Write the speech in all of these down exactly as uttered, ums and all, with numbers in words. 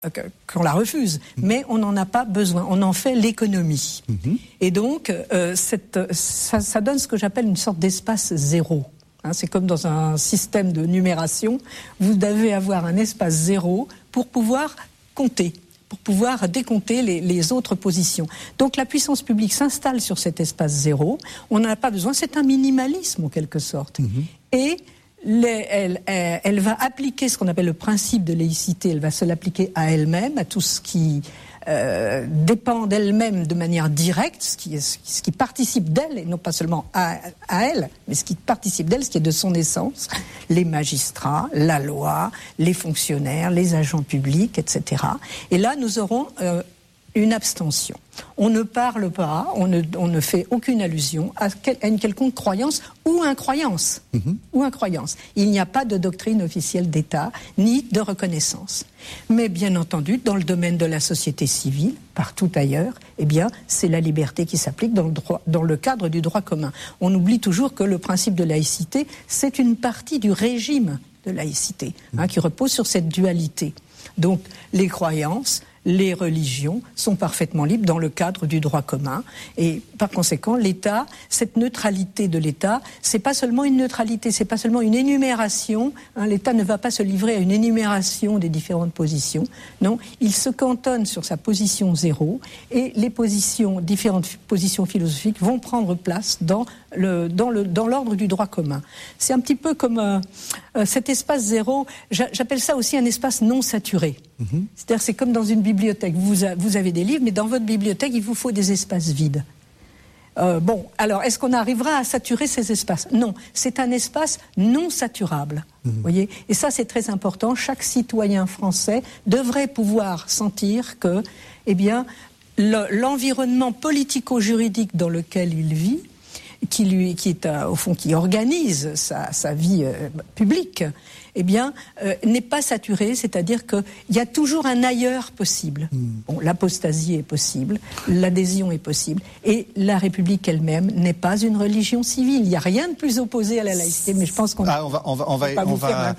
qu'on la refuse, mmh. mais on n'en a pas besoin. On en fait l'économie. Mmh. Et donc, euh, cette, ça, ça donne ce que j'appelle une sorte d'espace zéro. Hein, c'est comme dans un système de numération. Vous devez avoir un espace zéro pour pouvoir compter, pour pouvoir décompter les, les autres positions. Donc la puissance publique s'installe sur cet espace zéro. On n'en a pas besoin. C'est un minimalisme en quelque sorte. Mmh. Et Les, elle, elle, elle va appliquer ce qu'on appelle le principe de laïcité, elle va se l'appliquer à elle-même, à tout ce qui euh, dépend d'elle-même de manière directe, ce qui, ce qui participe d'elle, et non pas seulement à, à elle, mais ce qui participe d'elle, ce qui est de son essence, les magistrats, la loi, les fonctionnaires, les agents publics, et cetera. Et là, nous aurons euh, une abstention. On ne parle pas, on ne, on ne fait aucune allusion à, quel, à une quelconque croyance ou incroyance. Mm-hmm. Ou incroyance. Il n'y a pas de doctrine officielle d'État, ni de reconnaissance. Mais bien entendu, dans le domaine de la société civile, partout ailleurs, eh bien, c'est la liberté qui s'applique dans le, droit, dans le cadre du droit commun. On oublie toujours que le principe de laïcité, c'est une partie du régime de laïcité, hein, qui repose sur cette dualité. Donc, les croyances, les religions sont parfaitement libres dans le cadre du droit commun. Et par conséquent, l'État, cette neutralité de l'État, c'est pas seulement une neutralité, c'est pas seulement une énumération. Hein, L'État ne va pas se livrer à une énumération des différentes positions. Non, il se cantonne sur sa position zéro et les positions, différentes positions philosophiques vont prendre place dans le, dans le, dans l'ordre du droit commun. C'est un petit peu comme euh, euh, cet espace zéro, j'appelle ça aussi un espace non saturé. Mmh. C'est-à-dire, c'est comme dans une bibliothèque. Vous, a, vous avez des livres, mais dans votre bibliothèque, il vous faut des espaces vides. Euh, bon, alors, est-ce qu'on arrivera à saturer ces espaces ? Non, c'est un espace non saturable. Mmh. Voyez ? Et ça, c'est très important. Chaque citoyen français devrait pouvoir sentir que, eh bien, le, l'environnement politico-juridique dans lequel il vit, qui lui, qui est euh, au fond, qui organise sa, sa vie euh, publique, eh bien, euh, n'est pas saturé, c'est-à-dire qu'il y a toujours un ailleurs possible. Mmh. Bon, l'apostasie est possible, l'adhésion est possible, et la République elle-même n'est pas une religion civile. Il n'y a rien de plus opposé à la laïcité, mais je pense qu'on ah, on va, on va, on va, on va,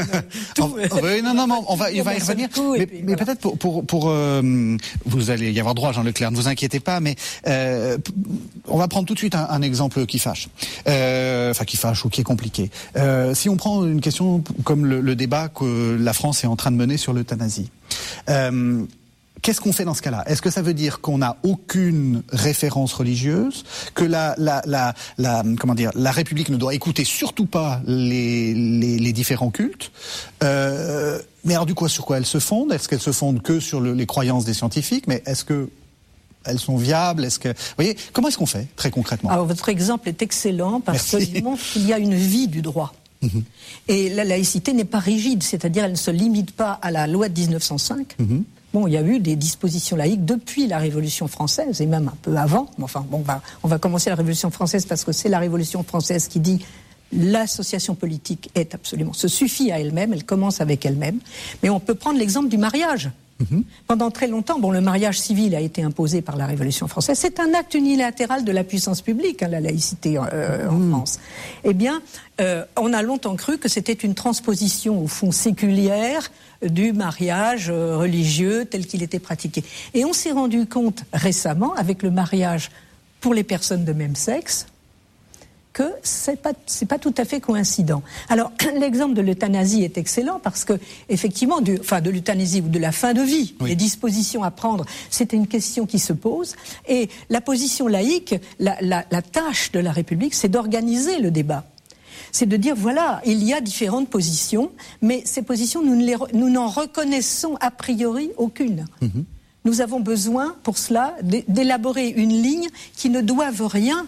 on va... oui, non, non, non, on va, il va y revenir. Coup, mais, puis, mais voilà. Peut-être pour, pour, pour, euh, vous allez y avoir droit, Jean Leclerc, ne vous inquiétez pas, mais euh, on va prendre tout de suite un, un exemple qui fâche, euh, enfin qui fâche ou qui est compliqué. Euh, si on prend une question comme le, le débat que la France est en train de mener sur l'euthanasie. Euh, qu'est-ce qu'on fait dans ce cas-là ? Est-ce que ça veut dire qu'on n'a aucune référence religieuse, que la, la, la, la, comment dire, la République ne doit écouter surtout pas les, les, les différents cultes ? euh, Mais alors du coup, sur quoi elle se fonde ? Est-ce qu'elle se fonde que sur le, les croyances des scientifiques ? Mais est-ce que elles sont viables ? Est-ce que, vous voyez, comment est-ce qu'on fait très concrètement ? Alors votre exemple est excellent parce qu'il montre qu'il y a une vie du droit. Mmh. Et la laïcité n'est pas rigide, c'est-à-dire elle ne se limite pas à la loi de dix-neuf cent cinq. Mmh. Bon, il y a eu des dispositions laïques depuis la Révolution française et même un peu avant. Enfin, bon, bah, on va commencer la Révolution française parce que c'est la Révolution française qui dit l'association politique est absolument, se suffit à elle-même, elle commence avec elle-même. Mais on peut prendre l'exemple du mariage. Mmh. Pendant très longtemps, bon, le mariage civil a été imposé par la Révolution française. C'est un acte unilatéral de la puissance publique, hein, la laïcité euh, mmh. en France. Eh bien, euh, on a longtemps cru que c'était une transposition, au fond, séculière du mariage euh, religieux tel qu'il était pratiqué. Et on s'est rendu compte récemment, avec le mariage pour les personnes de même sexe, que c'est pas c'est pas tout à fait coïncident. Alors l'exemple de l'euthanasie est excellent parce que effectivement du enfin de l'euthanasie ou de la fin de vie, oui. les dispositions à prendre, c'était une question qui se pose et la position laïque, la la, la tâche de la République, c'est d'organiser le débat. C'est de dire voilà, il y a différentes positions, mais ces positions nous ne les nous n'en reconnaissons a priori aucune. Mm-hmm. Nous avons besoin pour cela d'élaborer une ligne qui ne doive rien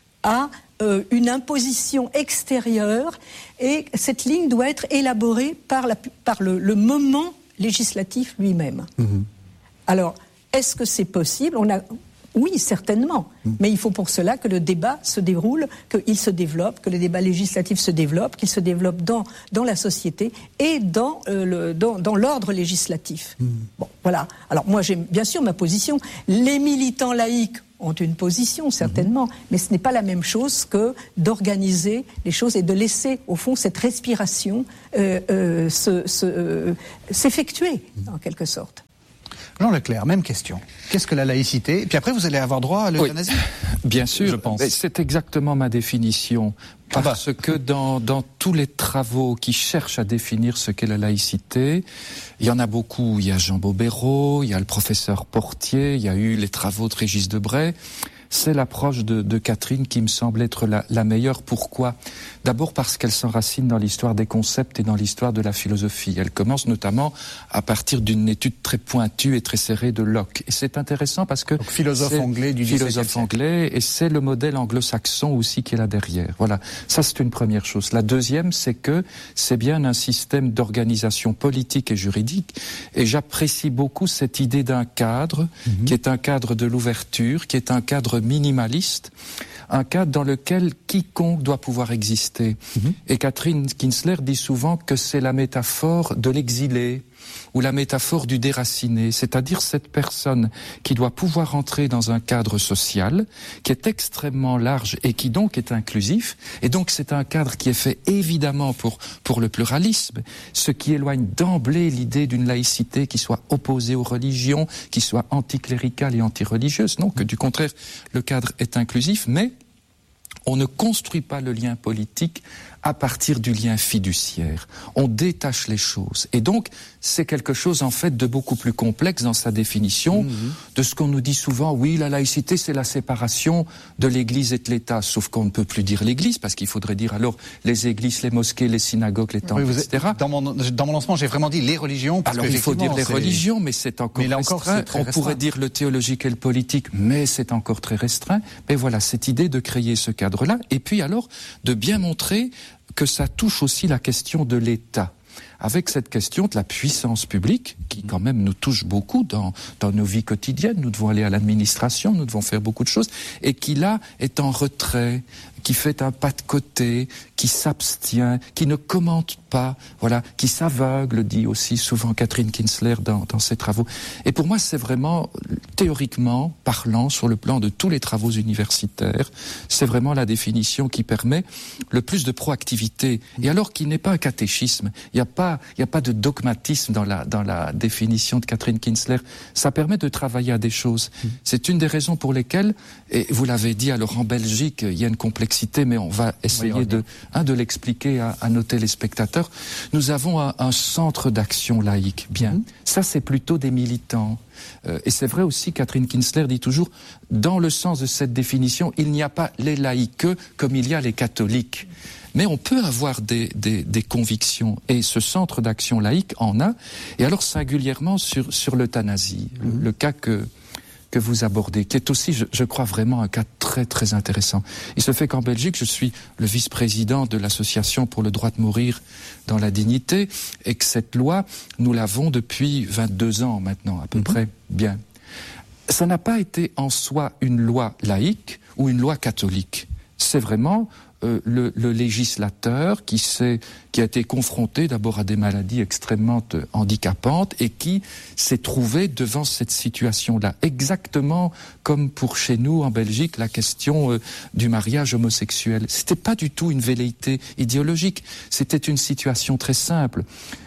à Euh, une imposition extérieure et cette ligne doit être élaborée par, la, par le, le moment législatif lui-même. Mmh. Alors, est-ce que c'est possible ? On a, oui, certainement, mmh. mais il faut pour cela que le débat se déroule, qu'il se développe, que le débat législatif se développe, qu'il se développe dans, dans la société et dans, euh, le, dans, dans l'ordre législatif. Mmh. Bon, voilà. Alors moi, j'ai bien sûr ma position. Les militants laïcs ont une position, certainement, mmh. mais ce n'est pas la même chose que d'organiser les choses et de laisser, au fond, cette respiration euh, euh, se, se, euh, s'effectuer, en quelque sorte. Jean Leclerc, même question. Qu'est-ce que la laïcité ? Et puis après, vous allez avoir droit à l'euthanasie ? Oui, bien sûr, je pense. C'est exactement ma définition. Parce ah bah. que dans, dans tous les travaux qui cherchent à définir ce qu'est la laïcité, il y en a beaucoup. Il y a Jean Bobéro, il y a le professeur Portier, il y a eu les travaux de Régis Debray. C'est l'approche de, de Catherine qui me semble être la, la meilleure. Pourquoi ? D'abord parce qu'elle s'enracine dans l'histoire des concepts et dans l'histoire de la philosophie. Elle commence notamment à partir d'une étude très pointue et très serrée de Locke. Et c'est intéressant parce que... Donc, philosophe anglais du dix-septième Philosophe siècle. anglais, et c'est le modèle anglo-saxon aussi qui est là derrière. Voilà. Ça, c'est une première chose. La deuxième, c'est que c'est bien un système d'organisation politique et juridique. Et j'apprécie beaucoup cette idée d'un cadre, mm-hmm. qui est un cadre de l'ouverture, qui est un cadre minimaliste, un cadre dans lequel quiconque doit pouvoir exister. Mm-hmm. Et Catherine Kinsler dit souvent que c'est la métaphore de l'exilé ou la métaphore du déraciné, c'est-à-dire cette personne qui doit pouvoir entrer dans un cadre social qui est extrêmement large et qui donc est inclusif. Et donc c'est un cadre qui est fait évidemment pour, pour le pluralisme, ce qui éloigne d'emblée l'idée d'une laïcité qui soit opposée aux religions, qui soit anticléricale et antireligieuse. Non, que du contraire, le cadre est inclusif, mais on ne construit pas le lien politique à partir du lien fiduciaire. On détache les choses. Et donc, c'est quelque chose, en fait, de beaucoup plus complexe dans sa définition mmh. de ce qu'on nous dit souvent, oui, la laïcité, c'est la séparation de l'Église et de l'État. Sauf qu'on ne peut plus dire l'Église, parce qu'il faudrait dire alors les églises, les mosquées, les synagogues, les temples, oui, et cetera. Dans mon, dans mon lancement, j'ai vraiment dit les religions. Parce alors, il faut dire les c'est... religions, mais c'est encore mais restreint. Encore, c'est On restreint. pourrait dire le théologique et le politique, mais c'est encore très restreint. Mais voilà, cette idée de créer ce cadre-là. Et puis alors, de bien montrer que ça touche aussi la question de l'État, avec cette question de la puissance publique, qui quand même nous touche beaucoup dans, dans nos vies quotidiennes. Nous devons aller à l'administration, nous devons faire beaucoup de choses, et qui là est en retrait, qui fait un pas de côté, qui s'abstient, qui ne commente pas, voilà, qui s'aveugle, dit aussi souvent Catherine Kinsler dans, dans ses travaux. Et pour moi, c'est vraiment, théoriquement parlant, sur le plan de tous les travaux universitaires, c'est vraiment la définition qui permet le plus de proactivité. Et alors qu'il n'est pas un catéchisme, il n'y a pas, il n'y a pas de dogmatisme dans la, dans la définition de Catherine Kinsler. Ça permet de travailler à des choses. Mmh. C'est une des raisons pour lesquelles, et vous l'avez dit, alors en Belgique, il y a une complexité, mais on va essayer oui, de, hein, de l'expliquer à, à nos téléspectateurs. Nous avons un, un centre d'action laïque. Bien. Mmh. Ça, c'est plutôt des militants. Euh, et c'est vrai aussi, Catherine Kinsler dit toujours, dans le sens de cette définition, il n'y a pas les laïqueux comme il y a les catholiques. Mais on peut avoir des, des, des convictions, et ce centre d'action laïque en a, et alors singulièrement sur, sur l'euthanasie, mmh. le, le cas que, que vous abordez, qui est aussi, je, je crois, vraiment un cas très très intéressant. Il se fait qu'en Belgique, je suis le vice-président de l'Association pour le droit de mourir dans la dignité, et que cette loi, nous l'avons depuis vingt-deux ans maintenant, à peu mmh. près, bien. Ça n'a pas été en soi une loi laïque ou une loi catholique. C'est vraiment... Euh, le, le législateur qui, s'est, qui a été confronté d'abord à des maladies extrêmement euh, handicapantes et qui s'est trouvé devant cette situation-là. Exactement comme pour chez nous en Belgique la question euh, du mariage homosexuel. C'était pas du tout une velléité idéologique, c'était une situation très simple.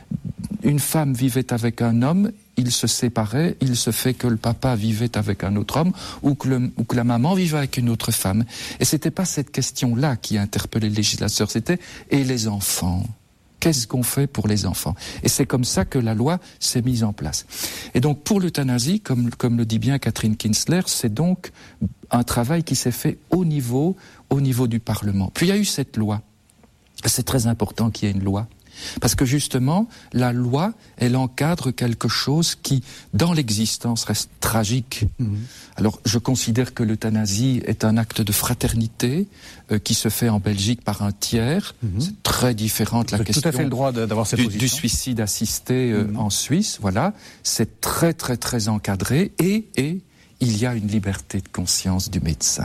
Une femme vivait avec un homme, ils se séparaient, il se fait que le papa vivait avec un autre homme ou que, le, ou que la maman vivait avec une autre femme. Et c'était pas cette question-là qui interpellait le législateur, c'était « et les enfants ?» Qu'est-ce qu'on fait pour les enfants? Et c'est comme ça que la loi s'est mise en place. Et donc pour l'euthanasie, comme, comme le dit bien Catherine Kinsler, c'est donc un travail qui s'est fait au niveau, au niveau du Parlement. Puis il y a eu cette loi. C'est très important qu'il y ait une loi. Parce que justement, la loi, elle encadre quelque chose qui, dans l'existence, reste tragique. Mmh. Alors, je considère que l'euthanasie est un acte de fraternité euh, qui se fait en Belgique par un tiers. Mmh. C'est très différent de la question tout à fait le droit d'avoir cette du, position. du suicide assisté euh, mmh. en Suisse. Voilà, c'est très très très encadré et et il y a une liberté de conscience du médecin.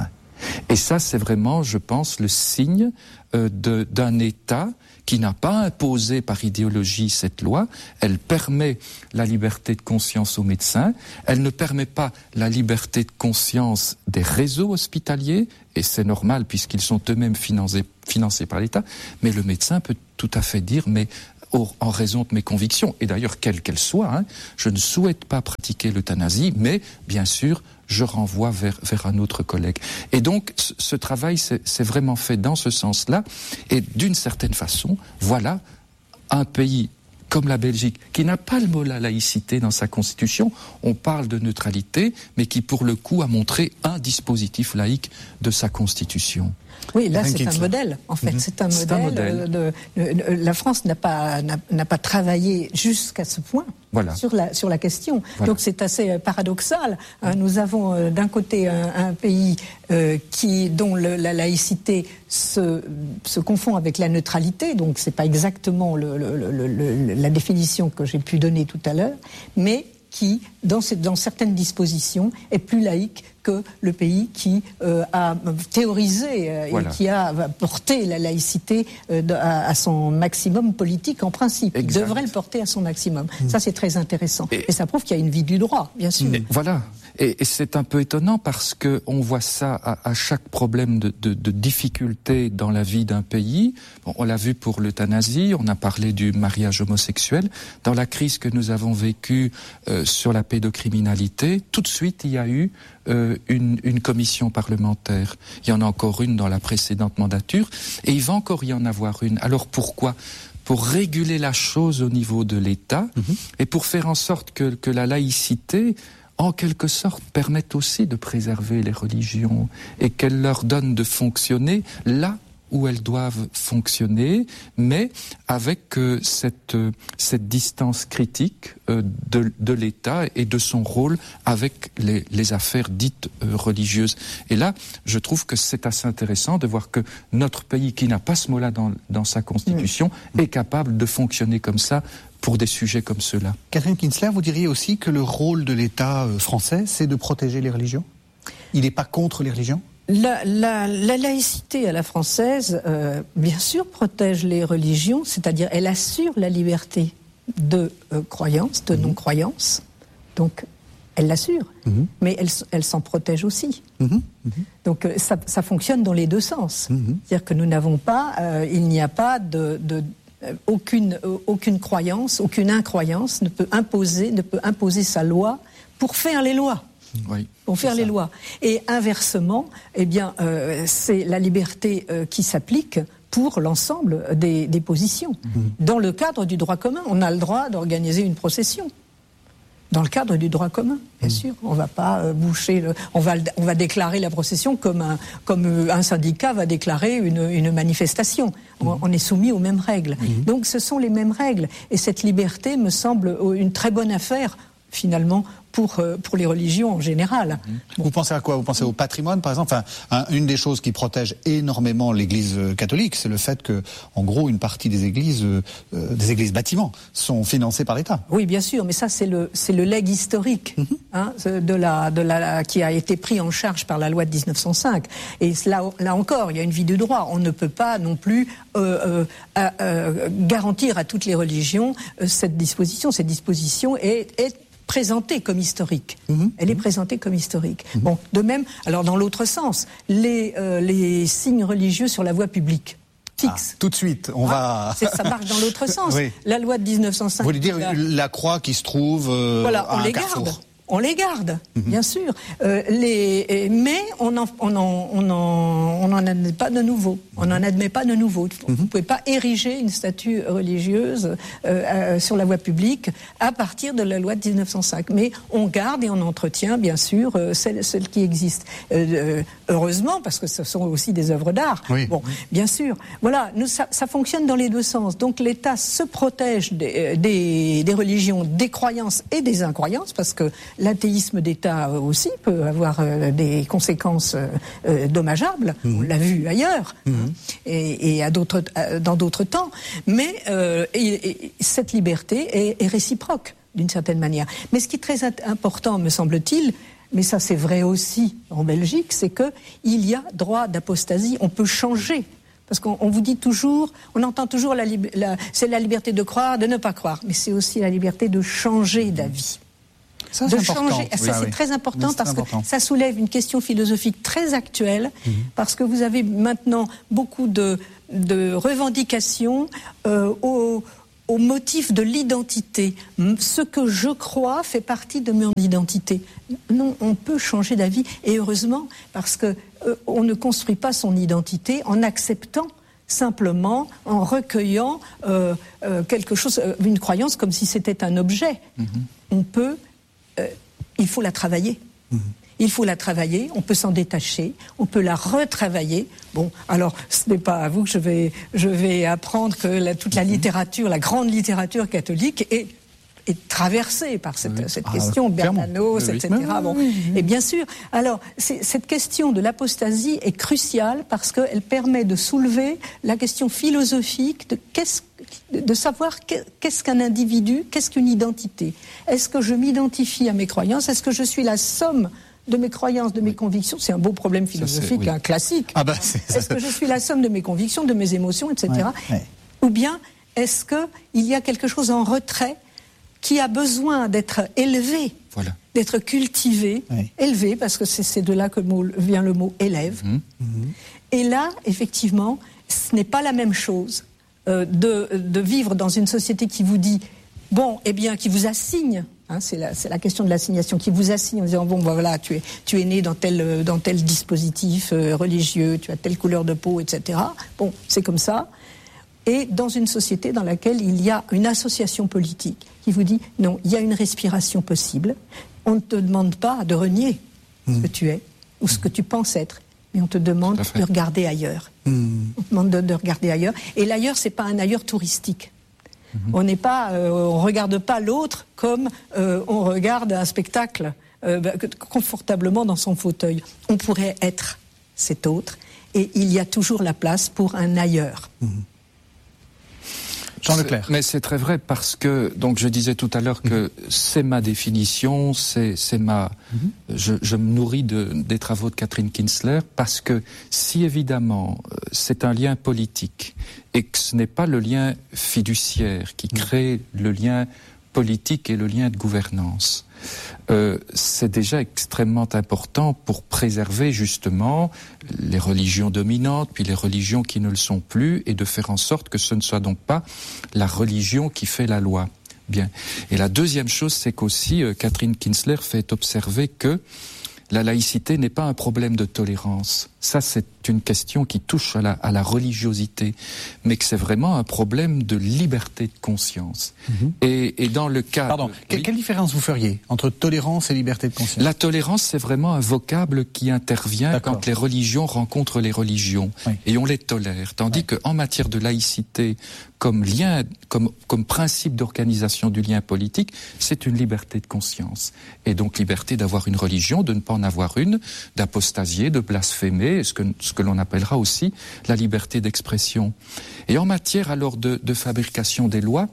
Et ça, c'est vraiment, je pense, le signe euh, de, d'un État qui n'a pas imposé par idéologie cette loi. Elle permet la liberté de conscience aux médecins. Elle ne permet pas la liberté de conscience des réseaux hospitaliers, et c'est normal puisqu'ils sont eux-mêmes financés, financés par l'État. Mais le médecin peut tout à fait dire, mais en raison de mes convictions, et d'ailleurs quelles qu'elles soient, hein, je ne souhaite pas pratiquer l'euthanasie, mais bien sûr, je renvoie vers, vers un autre collègue. Et donc, ce, ce travail, c'est, c'est vraiment fait dans ce sens-là, et d'une certaine façon, voilà un pays comme la Belgique, qui n'a pas le mot la laïcité dans sa constitution, on parle de neutralité, mais qui pour le coup a montré un dispositif laïque de sa constitution. Oui, là c'est un modèle, en fait, mm-hmm. c'est un c'est modèle. Un modèle. De, de, de, la France n'a pas, n'a, n'a pas travaillé jusqu'à ce point voilà. sur, la, sur la question. Voilà. Donc c'est assez paradoxal. Hein, nous avons euh, d'un côté un, un pays euh, qui, dont le, la laïcité se, se confond avec la neutralité, donc c'est pas exactement le, le, le, le, la définition que j'ai pu donner tout à l'heure, mais qui, dans, ces, dans certaines dispositions, est plus laïque que le pays qui euh, a théorisé euh, voilà. et qui a porté la laïcité euh, de, à, à son maximum politique en principe. Exact. Il devrait le porter à son maximum. Mmh. Ça, c'est très intéressant. Et, et ça prouve qu'il y a une vie du droit, bien sûr. Et, voilà. Et, et c'est un peu étonnant parce que on voit ça à, à chaque problème de, de, de difficulté dans la vie d'un pays. Bon, on l'a vu pour l'euthanasie, on a parlé du mariage homosexuel. Dans la crise que nous avons vécue euh, sur la pédocriminalité, tout de suite, il y a eu euh, une, une commission parlementaire. Il y en a encore une dans la précédente mandature, et il va encore y en avoir une. Alors pourquoi ? Pour réguler la chose au niveau de l'État, mmh. et pour faire en sorte que, que la laïcité, en quelque sorte, permette aussi de préserver les religions, et qu'elle leur donne de fonctionner là où elles doivent fonctionner, mais avec euh, cette, euh, cette distance critique euh, de, de l'État et de son rôle avec les, les affaires dites euh, religieuses. Et là, je trouve que c'est assez intéressant de voir que notre pays, qui n'a pas ce mot-là dans, dans sa constitution, mmh. est capable de fonctionner comme ça pour des sujets comme ceux-là. Catherine Kinsler, vous diriez aussi que le rôle de l'État français, c'est de protéger les religions ? Il n'est pas contre les religions ? La, la, la laïcité à la française, euh, bien sûr, protège les religions, c'est-à-dire elle assure la liberté de euh, croyance, de mmh. non-croyance. Donc, elle l'assure, mmh. mais elle, elle s'en protège aussi. Mmh. Mmh. Donc, euh, ça, ça fonctionne dans les deux sens. Mmh. C'est-à-dire que nous n'avons pas, euh, il n'y a pas de... de euh, aucune, euh, aucune croyance, aucune incroyance ne peut imposer, ne peut imposer sa loi pour faire les lois. Oui, pour faire les lois. Et inversement, eh bien, euh, c'est la liberté euh, qui s'applique pour l'ensemble des, des positions. Mmh. Dans le cadre du droit commun, on a le droit d'organiser une procession. Dans le cadre du droit commun, bien mmh. sûr. On va pas euh, boucher, le, on va, on va déclarer la procession comme un, comme un syndicat va déclarer une, une manifestation. Mmh. On, on est soumis aux mêmes règles. Mmh. Donc, ce sont les mêmes règles. Et cette liberté me semble une très bonne affaire, finalement, pour, pour les religions en général. Vous bon. pensez à quoi ? Vous pensez au patrimoine, par exemple ? Enfin, un, une des choses qui protège énormément l'Église catholique, c'est le fait que, en gros, une partie des églises, euh, des églises bâtiments, sont financées par l'État. Oui, bien sûr, mais ça, c'est le, c'est le legs historique, mm-hmm. hein, de la, de la, qui a été pris en charge par la loi de dix-neuf cent cinq. Et là, là encore, il y a une vie du droit. On ne peut pas non plus euh, euh, euh, garantir à toutes les religions euh, cette disposition. Cette disposition est, est présentée comme historique. Mmh. Elle est présentée comme historique. Mmh. Bon, de même, alors dans l'autre sens, les, euh, les signes religieux sur la voie publique, fixes. Ah, tout de suite, on ah, va... Ça marche dans l'autre sens. Oui. La loi de dix-neuf cent cinq... Vous voulez dire la, la croix qui se trouve euh, voilà, à on un les carrefour. Garde. On les garde, mmh. bien sûr. Euh, les, mais on n'en on en, on en, on en admet pas de nouveau. On n'en admet pas de nouveau. Mmh. Vous ne pouvez pas ériger une statue religieuse euh, euh, sur la voie publique à partir de la loi de dix-neuf cent cinq. Mais on garde et on entretient, bien sûr, euh, celles, celles qui existent. Euh, heureusement, parce que ce sont aussi des œuvres d'art. Oui. Bon, bien sûr. Voilà, nous, ça, ça fonctionne dans les deux sens. Donc l'État se protège des, des, des religions, des croyances et des incroyances, parce que l'athéisme d'État aussi peut avoir euh, des conséquences euh, dommageables. Mmh. On l'a vu ailleurs mmh. et, et à d'autres, à, dans d'autres temps. Mais euh, et, et cette liberté est, est réciproque d'une certaine manière. Mais ce qui est très important, me semble-t-il, mais ça c'est vrai aussi en Belgique, c'est que il y a droit d'apostasie, on peut changer. Parce qu'on on vous dit toujours, on entend toujours la, la, c'est la liberté de croire, de ne pas croire, mais c'est aussi la liberté de changer d'avis. Ça, de c'est important. changer. Ça, oui, c'est oui. très important oui, parce important. que ça soulève une question philosophique très actuelle, mmh. parce que vous avez maintenant beaucoup de, de revendications euh, au, au motif de l'identité. Ce que je crois fait partie de mon identité. Non, on peut changer d'avis, et heureusement, parce que euh, on ne construit pas son identité en acceptant simplement en recueillant euh, euh, quelque chose, euh, une croyance comme si c'était un objet. Mmh. On peut, euh, il faut la travailler. Mmh. Il faut la travailler, on peut s'en détacher, on peut la retravailler. Bon, alors, ce n'est pas à vous que je vais, je vais apprendre que la, toute la littérature, la grande littérature catholique est est traversée par cette, oui. cette ah, question, Bernanos, oui, et cetera. Oui, bon. oui, oui. Et bien sûr, alors, c'est, cette question de l'apostasie est cruciale parce qu'elle permet de soulever la question philosophique de, qu'est-ce, de savoir qu'est-ce qu'un individu, qu'est-ce qu'une identité. Est-ce que je m'identifie à mes croyances? Est-ce que je suis la somme de mes croyances, de mes oui. convictions? C'est un beau problème philosophique, oui. un classique. Ah bah, c'est, est-ce que je suis la somme de mes convictions, de mes émotions, et cetera. Oui, oui. Ou bien, est-ce qu'il y a quelque chose en retrait qui a besoin d'être élevé, voilà. d'être cultivé, oui. élevé, parce que c'est, c'est de là que le mot, vient le mot élève. Mmh. Mmh. Et là, effectivement, ce n'est pas la même chose euh, de, de vivre dans une société qui vous dit, bon, eh bien, qui vous assigne, hein, c'est, la, c'est la question de l'assignation, qui vous assigne en disant, bon, voilà, tu es, tu es né dans tel, dans tel dispositif euh, religieux, tu as telle couleur de peau, et cetera. Bon, c'est comme ça. Et dans une société dans laquelle il y a une association politique qui vous dit non, il y a une respiration possible. On ne te demande pas de renier mmh. ce que tu es ou mmh. ce que tu penses être, mais on te demande de regarder ailleurs. Mmh. On te demande de, de regarder ailleurs. Et l'ailleurs, c'est pas un ailleurs touristique. Mmh. On n'est pas, euh, on regarde pas l'autre comme euh, on regarde un spectacle euh, confortablement dans son fauteuil. On pourrait être cet autre, et il y a toujours la place pour un ailleurs. Mmh. Jean Leclerc. Mais c'est très vrai parce que, donc je disais tout à l'heure que mmh. c'est ma définition, c'est, c'est ma, mmh. je, je me nourris de, des travaux de Catherine Kinsler parce que si évidemment c'est un lien politique et que ce n'est pas le lien fiduciaire qui crée mmh. le lien politique et le lien de gouvernance, Euh, c'est déjà extrêmement important pour préserver justement les religions dominantes, puis les religions qui ne le sont plus, et de faire en sorte que ce ne soit donc pas la religion qui fait la loi. Bien. Et la deuxième chose, c'est qu'aussi euh, Catherine Kinsler fait observer que la laïcité n'est pas un problème de tolérance. Ça, c'est une question qui touche à la, à la religiosité, mais que c'est vraiment un problème de liberté de conscience. Mmh. Et, et dans le cas... Pardon, de, oui, quelle différence vous feriez entre tolérance et liberté de conscience? La tolérance, c'est vraiment un vocable qui intervient D'accord. quand les religions rencontrent les religions, oui. et on les tolère. Tandis oui. qu'en matière de laïcité, comme lien, comme, comme principe d'organisation du lien politique, c'est une liberté de conscience. Et donc liberté d'avoir une religion, de ne pas en avoir une, d'apostasier, de blasphémer, ce que, ce que l'on appellera aussi la liberté d'expression. Et en matière alors de, de fabrication des lois,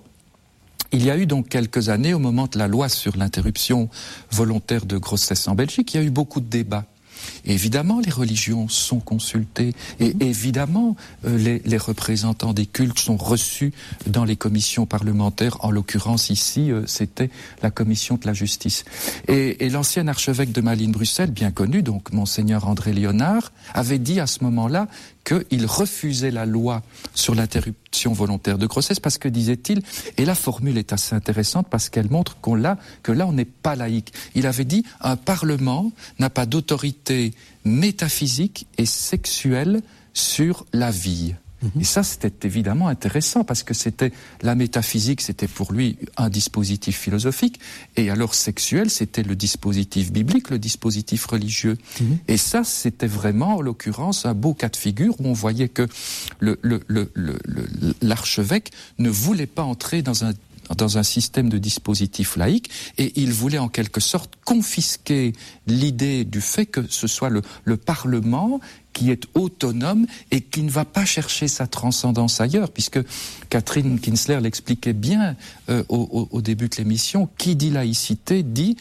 il y a eu donc quelques années, au moment de la loi sur l'interruption volontaire de grossesse en Belgique, il y a eu beaucoup de débats. Et évidemment, les religions sont consultées et évidemment, euh, les, les représentants des cultes sont reçus dans les commissions parlementaires. En l'occurrence, ici, euh, c'était la commission de la justice. Et, et l'ancien archevêque de Malines-Bruxelles, bien connu, donc Monseigneur André Léonard, avait dit à ce moment-là qu'il refusait la loi sur l'interruption volontaire de grossesse parce que, disait-il, et la formule est assez intéressante parce qu'elle montre qu'on l'a, que là on n'est pas laïque. Il avait dit un parlement n'a pas d'autorité métaphysique et sexuelle sur la vie. Et ça, c'était évidemment intéressant parce que c'était la métaphysique, c'était pour lui un dispositif philosophique, et alors sexuel, c'était le dispositif biblique, le dispositif religieux. Mmh. Et ça, c'était vraiment, en l'occurrence, un beau cas de figure où on voyait que le, le, le, le, le, l'archevêque ne voulait pas entrer dans un dans un système de dispositif laïque, et il voulait en quelque sorte confisquer l'idée du fait que ce soit le, le Parlement qui est autonome et qui ne va pas chercher sa transcendance ailleurs, puisque Catherine Kinsler l'expliquait bien euh, au, au, au début de l'émission, qui dit laïcité dit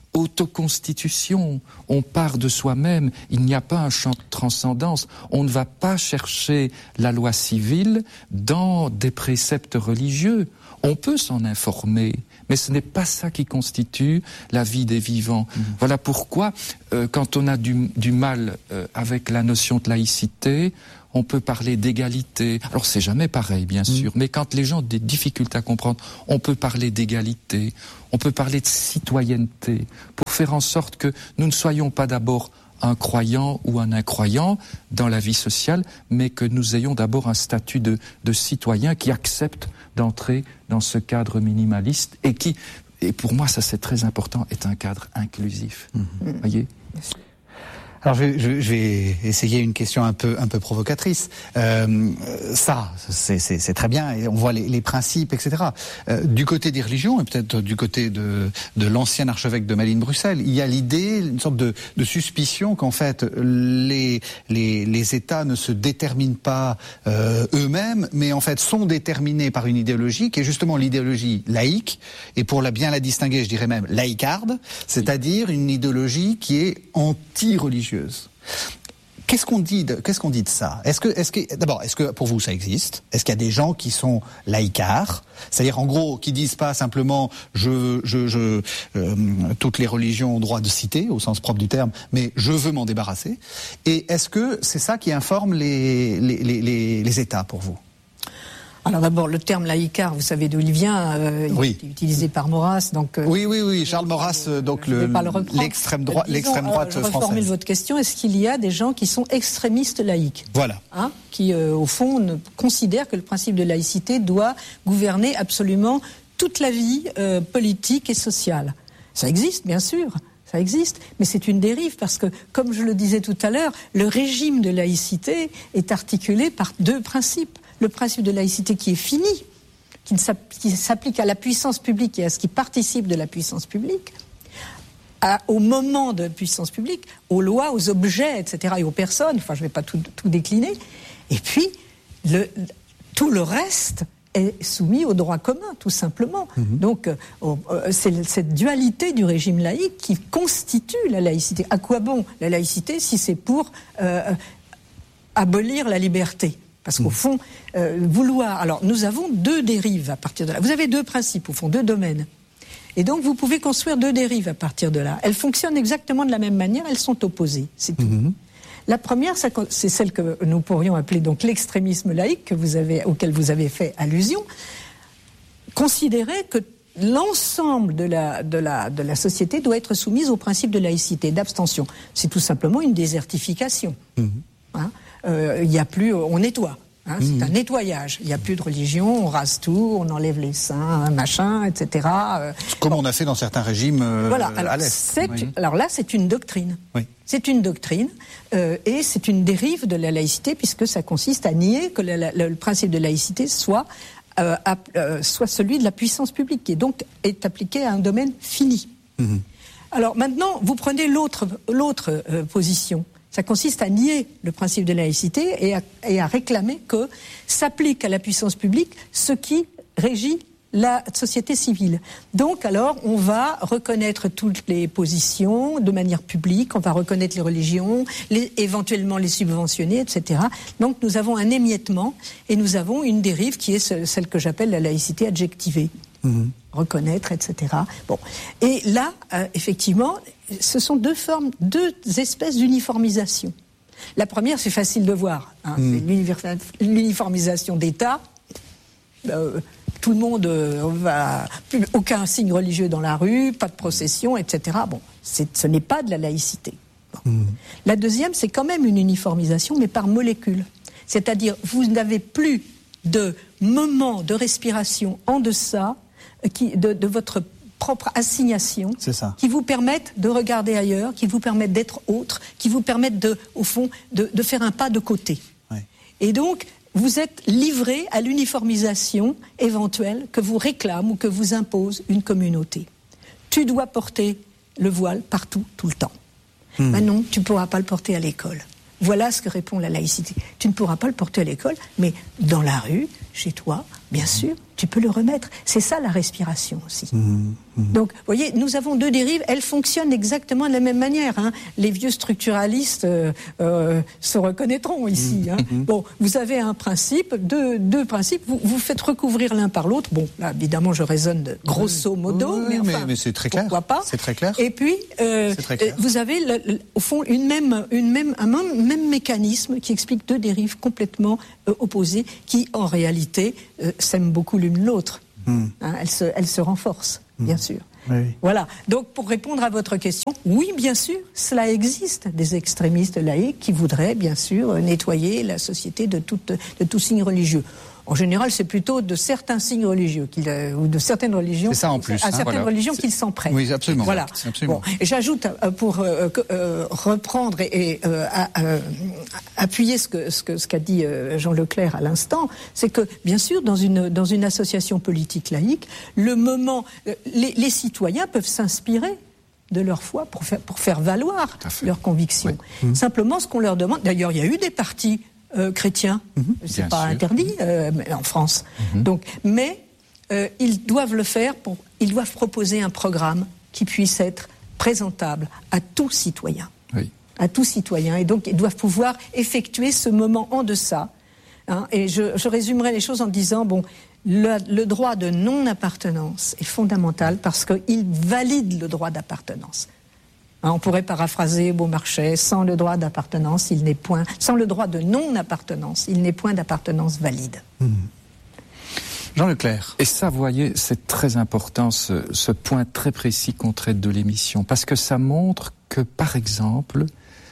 autoconstitution. On part de soi-même. Il n'y a pas un champ de transcendance. On ne va pas chercher la loi civile dans des préceptes religieux. On peut s'en informer, mais ce n'est pas ça qui constitue la vie des vivants. Mmh. Voilà pourquoi, euh, quand on a du, du mal euh, avec la notion de laïcité, on peut parler d'égalité. Alors c'est jamais pareil, bien sûr, mmh. mais quand les gens ont des difficultés à comprendre, on peut parler d'égalité, on peut parler de citoyenneté, pour faire en sorte que nous ne soyons pas d'abord un croyant ou un incroyant dans la vie sociale, mais que nous ayons d'abord un statut de, de citoyen qui accepte d'entrer dans ce cadre minimaliste et qui, et pour moi ça c'est très important, est un cadre inclusif. Mmh. Voyez ? Alors je, je, je vais essayer une question un peu un peu provocatrice. Euh, ça, c'est, c'est, c'est très bien, et on voit les, les principes, et cetera. Euh, du côté des religions et peut-être du côté de de l'ancien archevêque de Malines-Bruxelles, il y a l'idée, une sorte de, de suspicion qu'en fait les les les États ne se déterminent pas euh, eux-mêmes, mais en fait sont déterminés par une idéologie qui est justement l'idéologie laïque, et pour la bien la distinguer, je dirais même laïcarde, c'est-à-dire une idéologie qui est anti-religieuse. Qu'est-ce qu'on dit de, qu'est-ce qu'on dit de ça ? Est-ce que, est-ce que, d'abord, est-ce que pour vous ça existe ? Est-ce qu'il y a des gens qui sont laïcards, c'est-à-dire en gros qui disent pas simplement je, je, je, euh, toutes les religions ont droit de citer au sens propre du terme, mais je veux m'en débarrasser. Et est-ce que c'est ça qui informe les les les, les, les États pour vous ? Alors d'abord, le terme laïcard, vous savez d'où il vient, euh, il oui. est utilisé par Maurras. Donc, euh, oui, oui, oui, Charles Maurras, euh, donc le, le l'extrême, droi- Disons, l'extrême droite euh, je française. Je reformule votre question, est-ce qu'il y a des gens qui sont extrémistes laïques ? Voilà. Hein, qui, euh, au fond, ne considèrent que le principe de laïcité doit gouverner absolument toute la vie euh, politique et sociale. Ça existe, bien sûr. Ça existe, mais c'est une dérive parce que, comme je le disais tout à l'heure, le régime de laïcité est articulé par deux principes. Le principe de laïcité qui est fini, qui, ne qui s'applique à la puissance publique et à ce qui participe de la puissance publique, à, au moment de puissance publique, aux lois, aux objets, et cetera, et aux personnes. Enfin, je ne vais pas tout, tout décliner. Et puis, le, tout le reste est soumis au droit commun, tout simplement. Mmh. Donc, euh, c'est cette dualité du régime laïque qui constitue la laïcité. À quoi bon la laïcité si c'est pour euh, abolir la liberté ? Parce qu'au fond, euh, vouloir... Alors, nous avons deux dérives à partir de là. Vous avez deux principes, au fond, deux domaines. Et donc, vous pouvez construire deux dérives à partir de là. Elles fonctionnent exactement de la même manière, elles sont opposées, c'est tout. Mmh. La première, c'est celle que nous pourrions appeler donc l'extrémisme laïque, que vous avez, auquel vous avez fait allusion. Considérer que l'ensemble de la, de, la, de la société doit être soumise au principe de laïcité, d'abstention. C'est tout simplement une désertification. Mmh. Hein ? Euh, il y a plus, on nettoie. Hein, mmh. C'est un nettoyage. Il n'y a plus de religion, on rase tout, on enlève les saints, machin, et cetera. Comme bon. On a fait dans certains régimes euh, voilà. Alors, à l'Est. C'est, oui. Alors là, c'est une doctrine. Oui. C'est une doctrine euh, et c'est une dérive de la laïcité puisque ça consiste à nier que la, la, le principe de laïcité soit, euh, à, euh, soit celui de la puissance publique, qui est donc est appliqué à un domaine fini. Mmh. Alors maintenant, vous prenez l'autre, l'autre euh, position. Ça consiste à nier le principe de laïcité et à, et à réclamer que s'applique à la puissance publique ce qui régit la société civile. Donc alors, on va reconnaître toutes les positions de manière publique, on va reconnaître les religions, les, éventuellement les subventionner, et cetera. Donc nous avons un émiettement et nous avons une dérive qui est celle que j'appelle la laïcité adjectivée. Mmh. Reconnaître, et cetera. Bon. Et là, euh, effectivement, ce sont deux formes, deux espèces d'uniformisation. La première, c'est facile de voir. Hein, mmh. C'est l'uniformisation d'État. Euh, tout le monde euh, va... Plus, aucun signe religieux dans la rue, pas de procession, et cetera. Bon, c'est, ce n'est pas de la laïcité. Bon. Mmh. La deuxième, c'est quand même une uniformisation, mais par molécule. C'est-à-dire, vous n'avez plus de moment de respiration en deçà qui, de, de votre propre assignation, qui vous permettent de regarder ailleurs, qui vous permettent d'être autre, qui vous permettent, de, au fond, de, de faire un pas de côté. Ouais. Et donc, vous êtes livré à l'uniformisation éventuelle que vous réclame ou que vous impose une communauté. Tu dois porter le voile partout, tout le temps. Mmh. Ben non, tu ne pourras pas le porter à l'école. Voilà ce que répond la laïcité. Tu ne pourras pas le porter à l'école, mais dans la rue, chez toi, bien sûr, tu peux le remettre. C'est ça la respiration aussi. Mmh, mmh. Donc, vous voyez, nous avons deux dérives, elles fonctionnent exactement de la même manière. Hein. Les vieux structuralistes euh, euh, se reconnaîtront ici. Hein. Mmh. Bon, vous avez un principe, deux, deux principes, vous, vous faites recouvrir l'un par l'autre. Bon, là, évidemment, je raisonne de grosso modo, oui, mais, enfin, mais, mais c'est très clair. Pourquoi pas. C'est très clair. Et puis, euh, très clair. vous avez, le, le, au fond, une même, une même, un même, même mécanisme qui explique deux dérives complètement euh, opposées, qui, en réalité, euh, s'aiment beaucoup l'une l'autre. Mmh. Hein, elles, se, elles se renforcent, mmh. bien sûr. Oui. Voilà. Donc, pour répondre à votre question, oui, bien sûr, cela existe, des extrémistes laïcs qui voudraient, bien sûr, nettoyer la société de tout, de tout signe religieux. En général, c'est plutôt de certains signes religieux qu'il, euh, ou de certaines religions. C'est ça en plus. À hein, certaines voilà. religions qu'ils s'en prennent. Oui, absolument. Voilà. Absolument. Bon, et j'ajoute euh, pour euh, euh, reprendre et, et euh, à, euh, appuyer ce que ce que ce qu'a dit euh, Jean Leclerc à l'instant, c'est que bien sûr dans une dans une association politique laïque, le moment, euh, les, les citoyens peuvent s'inspirer de leur foi pour faire pour faire valoir leurs convictions. Oui. Mmh. Simplement, ce qu'on leur demande. D'ailleurs, il y a eu des partis Euh, chrétiens, mmh, c'est pas sûr. interdit euh, en France. Mmh. Donc, mais euh, ils doivent le faire pour, ils doivent proposer un programme qui puisse être présentable à tout citoyen, oui. à tout citoyen, et donc ils doivent pouvoir effectuer ce moment en deçà. Hein, et je, je résumerai les choses en disant bon, le, le droit de non-appartenance est fondamental parce qu'il valide le droit d'appartenance. On pourrait paraphraser Beaumarchais, sans le droit d'appartenance, il n'est point, sans le droit de non-appartenance, il n'est point d'appartenance valide. Mmh. Jean Leclerc. Et ça, vous voyez, c'est très important, ce, ce point très précis qu'on traite de l'émission, parce que ça montre que, par exemple,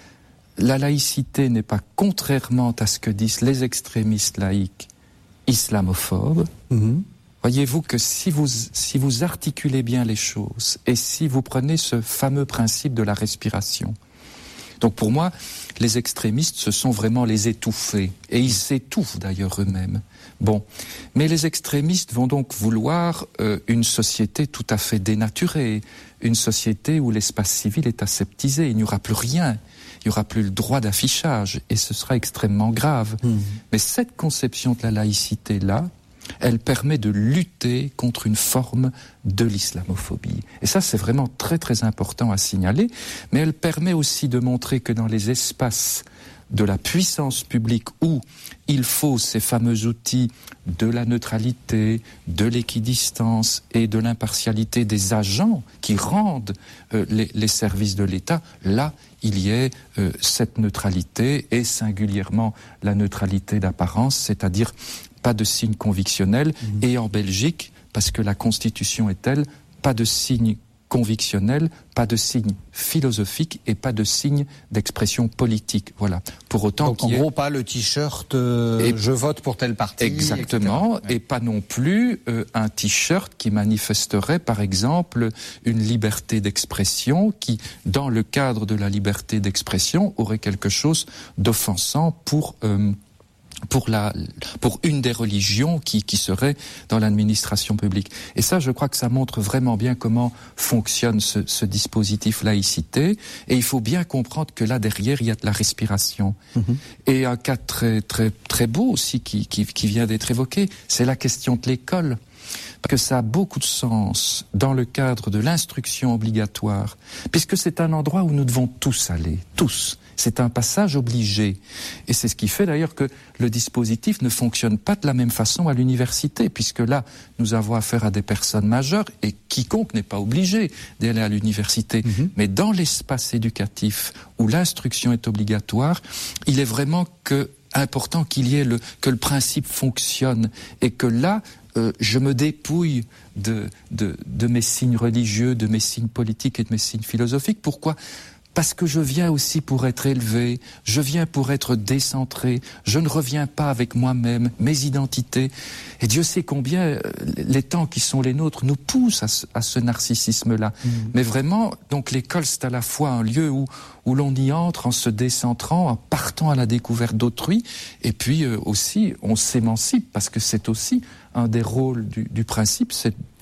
la laïcité n'est pas, contrairement à ce que disent les extrémistes laïcs islamophobes, mmh. Voyez-vous que si vous, si vous articulez bien les choses et si vous prenez ce fameux principe de la respiration, donc pour moi, les extrémistes, ce sont vraiment les étouffés. Et ils s'étouffent d'ailleurs eux-mêmes. Bon. Mais les extrémistes vont donc vouloir euh, une société tout à fait dénaturée, une société où l'espace civil est aseptisé, il n'y aura plus rien. Il n'y aura plus le droit d'affichage et ce sera extrêmement grave. Mmh. Mais cette conception de la laïcité-là, elle permet de lutter contre une forme de l'islamophobie. Et ça, c'est vraiment très très important à signaler, mais elle permet aussi de montrer que dans les espaces de la puissance publique où il faut ces fameux outils de la neutralité, de l'équidistance et de l'impartialité des agents qui rendent euh, les, les services de l'État, là, il y ait euh, cette neutralité et singulièrement la neutralité d'apparence, c'est-à-dire pas de signe convictionnel, mmh. et en Belgique, parce que la Constitution est telle, pas de signe convictionnel, pas de signe philosophique et pas de signe d'expression politique. Voilà. Pour autant Donc en gros, pas le t-shirt euh, et je vote pour tel parti. Exactement, et, et pas non plus euh, un t-shirt qui manifesterait, par exemple, une liberté d'expression qui, dans le cadre de la liberté d'expression, aurait quelque chose d'offensant pour euh, pour la pour une des religions qui qui serait dans l'administration publique. Et ça, je crois que ça montre vraiment bien comment fonctionne ce, ce dispositif laïcité. Et il faut bien comprendre que là derrière il y a de la respiration. Mmh. Et un cas très très très beau aussi qui qui, qui vient d'être évoqué, c'est la question de l'école. Parce que ça a beaucoup de sens dans le cadre de l'instruction obligatoire, puisque c'est un endroit où nous devons tous aller, tous. C'est un passage obligé. Et c'est ce qui fait d'ailleurs que le dispositif ne fonctionne pas de la même façon à l'université, puisque là, nous avons affaire à des personnes majeures et quiconque n'est pas obligé d'aller à l'université. Mmh. Mais dans l'espace éducatif où l'instruction est obligatoire, il est vraiment que important qu'il y ait le, que le principe fonctionne et que là, euh, je me dépouille de, de, de mes signes religieux, de mes signes politiques et de mes signes philosophiques. Pourquoi ? Parce que je viens aussi pour être élevé, je viens pour être décentré, je ne reviens pas avec moi-même, mes identités. Et Dieu sait combien les temps qui sont les nôtres nous poussent à ce, à ce narcissisme-là. Mmh. Mais vraiment, donc l'école, c'est à la fois un lieu où, où l'on y entre en se décentrant, en partant à la découverte d'autrui, et puis euh, aussi on s'émancipe, parce que c'est aussi un des rôles du, du principe, c'est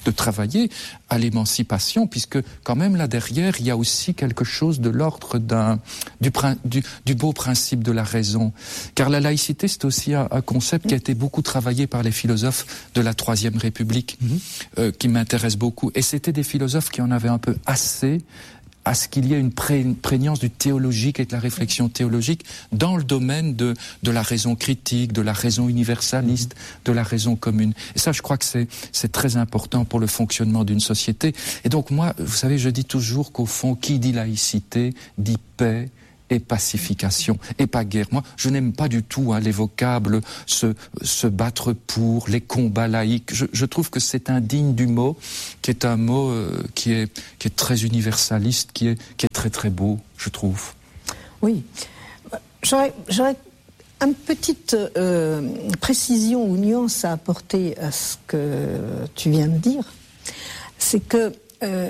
de travailler à l'émancipation, puisque quand même là derrière, il y a aussi quelque chose de l'ordre d'un, du, du, du beau principe de la raison. Car la laïcité, c'est aussi un, un concept qui a été beaucoup travaillé par les philosophes de la Troisième République, mmh. euh, qui m'intéresse beaucoup. Et c'était des philosophes qui en avaient un peu assez à ce qu'il y ait une, pré, une prégnance du théologique et de la réflexion théologique dans le domaine de, de la raison critique, de la raison universaliste, de la raison commune. Et ça, je crois que c'est, c'est très important pour le fonctionnement d'une société. Et donc moi, vous savez, je dis toujours qu'au fond, qui dit laïcité, dit paix et pacification, et pas guerre. Moi, je n'aime pas du tout hein, les vocables se, se battre pour, les combats laïques. Je, je trouve que c'est indigne du mot, qui est un mot euh, qui, est, qui est très universaliste, qui est, qui est très très beau, je trouve. Oui. J'aurais, j'aurais une petite euh, précision ou nuance à apporter à ce que tu viens de dire. C'est que euh,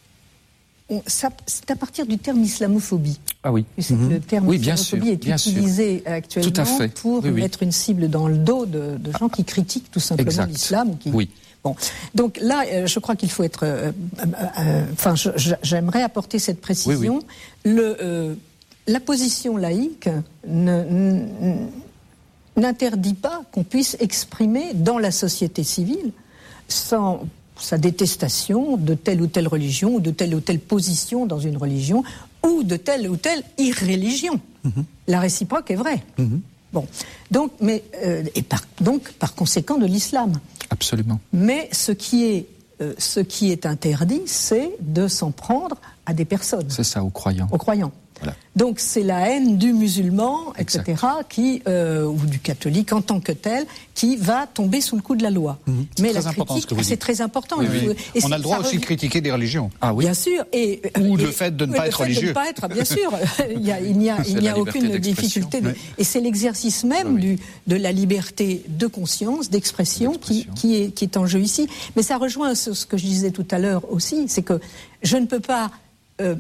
Ça, c'est à partir du terme islamophobie. Ah oui. Mmh. Le terme oui, islamophobie est bien utilisé sûr. actuellement Tout à fait. pour oui, oui. mettre une cible dans le dos de, de gens qui critiquent tout simplement exact. l'islam. Qui... Oui. Bon, donc là, euh, je crois qu'il faut être. Euh, euh, enfin, je, je, j'aimerais apporter cette précision. Oui, oui. Le, euh, la position laïque ne, n, n'interdit pas qu'on puisse exprimer dans la société civile sans sa détestation de telle ou telle religion, ou de telle ou telle position dans une religion, ou de telle ou telle irréligion. Mm-hmm. La réciproque est vraie. Mm-hmm. Bon, donc, mais euh, et par, donc par conséquent de l'islam. Absolument. Mais ce qui est euh, ce qui est interdit, c'est de s'en prendre à des personnes. C'est ça, aux croyants. Aux croyants. Voilà. Donc c'est la haine du musulman, et cetera, qui, euh, ou du catholique en tant que tel, qui va tomber sous le coup de la loi. Mmh. Mais la critique, c'est très important. Oui, oui. Et on a le droit aussi revient... de critiquer des religions. Ah oui. Bien sûr. Et, ou et, le fait de ne pas être religieux. De ne pas être, bien sûr. il n'y a, il n'y a, il n'y a aucune difficulté. De... Oui. Et c'est l'exercice même oui. du, de la liberté de conscience, d'expression, qui, qui, est, qui est en jeu ici. Mais ça rejoint ce, ce que je disais tout à l'heure aussi, c'est que je ne peux pas... Euh,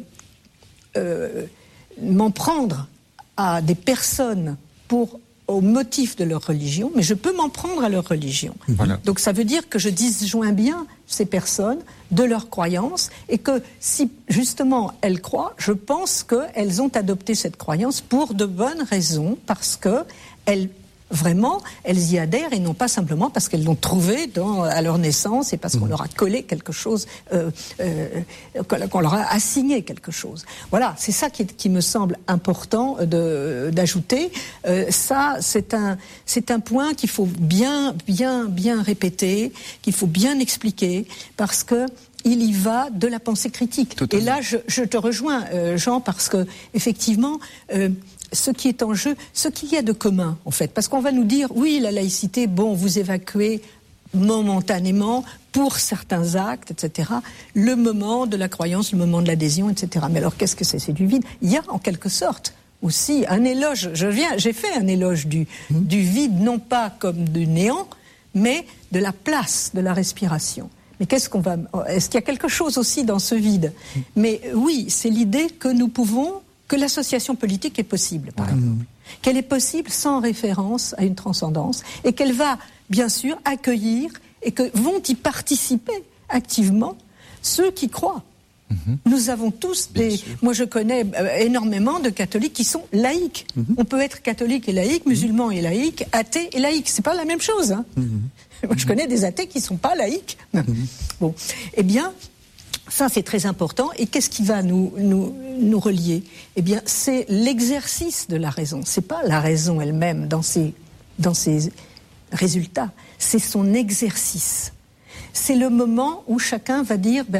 euh, m'en prendre à des personnes pour au motif de leur religion, mais je peux m'en prendre à leur religion. Voilà. Donc ça veut dire que je disjoins bien ces personnes de leurs croyances et que si justement elles croient, je pense qu'elles ont adopté cette croyance pour de bonnes raisons, parce que elles vraiment, elles y adhèrent et non pas simplement parce qu'elles l'ont trouvé dans, à leur naissance et parce mmh. qu'on leur a collé quelque chose, euh, euh, qu'on leur a assigné quelque chose. Voilà, c'est ça qui, qui me semble important de, d'ajouter. Euh, ça, c'est un, c'est un point qu'il faut bien, bien, bien répéter, qu'il faut bien expliquer, parce que il y va de la pensée critique. Totalement. Et là, je, je te rejoins, euh, Jean, parce que effectivement. Euh, Ce qui est en jeu, ce qu'il y a de commun, en fait. Parce qu'on va nous dire, oui, la laïcité, bon, vous évacuez momentanément, pour certains actes, et cetera, le moment de la croyance, le moment de l'adhésion, et cetera. Mais alors, qu'est-ce que c'est ? C'est du vide. Il y a, en quelque sorte, aussi un éloge. Je viens, j'ai fait un éloge du, mmh. du vide, non pas comme du néant, mais de la place, de la respiration. Mais qu'est-ce qu'on va... Est-ce qu'il y a quelque chose aussi dans ce vide ? mmh. Mais oui, c'est l'idée que nous pouvons... que l'association politique est possible, par mmh. exemple. Qu'elle est possible sans référence à une transcendance et qu'elle va, bien sûr, accueillir et que vont y participer activement ceux qui croient. Mmh. Nous avons tous bien des... Sûr. Moi, je connais euh, énormément de catholiques qui sont laïcs. Mmh. On peut être catholique et laïque, musulman et laïque, athée et laïque. C'est pas la même chose. Hein. Mmh. Moi, je connais des athées qui sont pas laïcs. Mmh. Bon, eh bien... Ça, c'est très important. Et qu'est-ce qui va nous, nous, nous relier ? Eh bien, c'est l'exercice de la raison. C'est pas la raison elle-même dans ses, dans ses résultats. C'est son exercice. C'est le moment où chacun va dire, ben,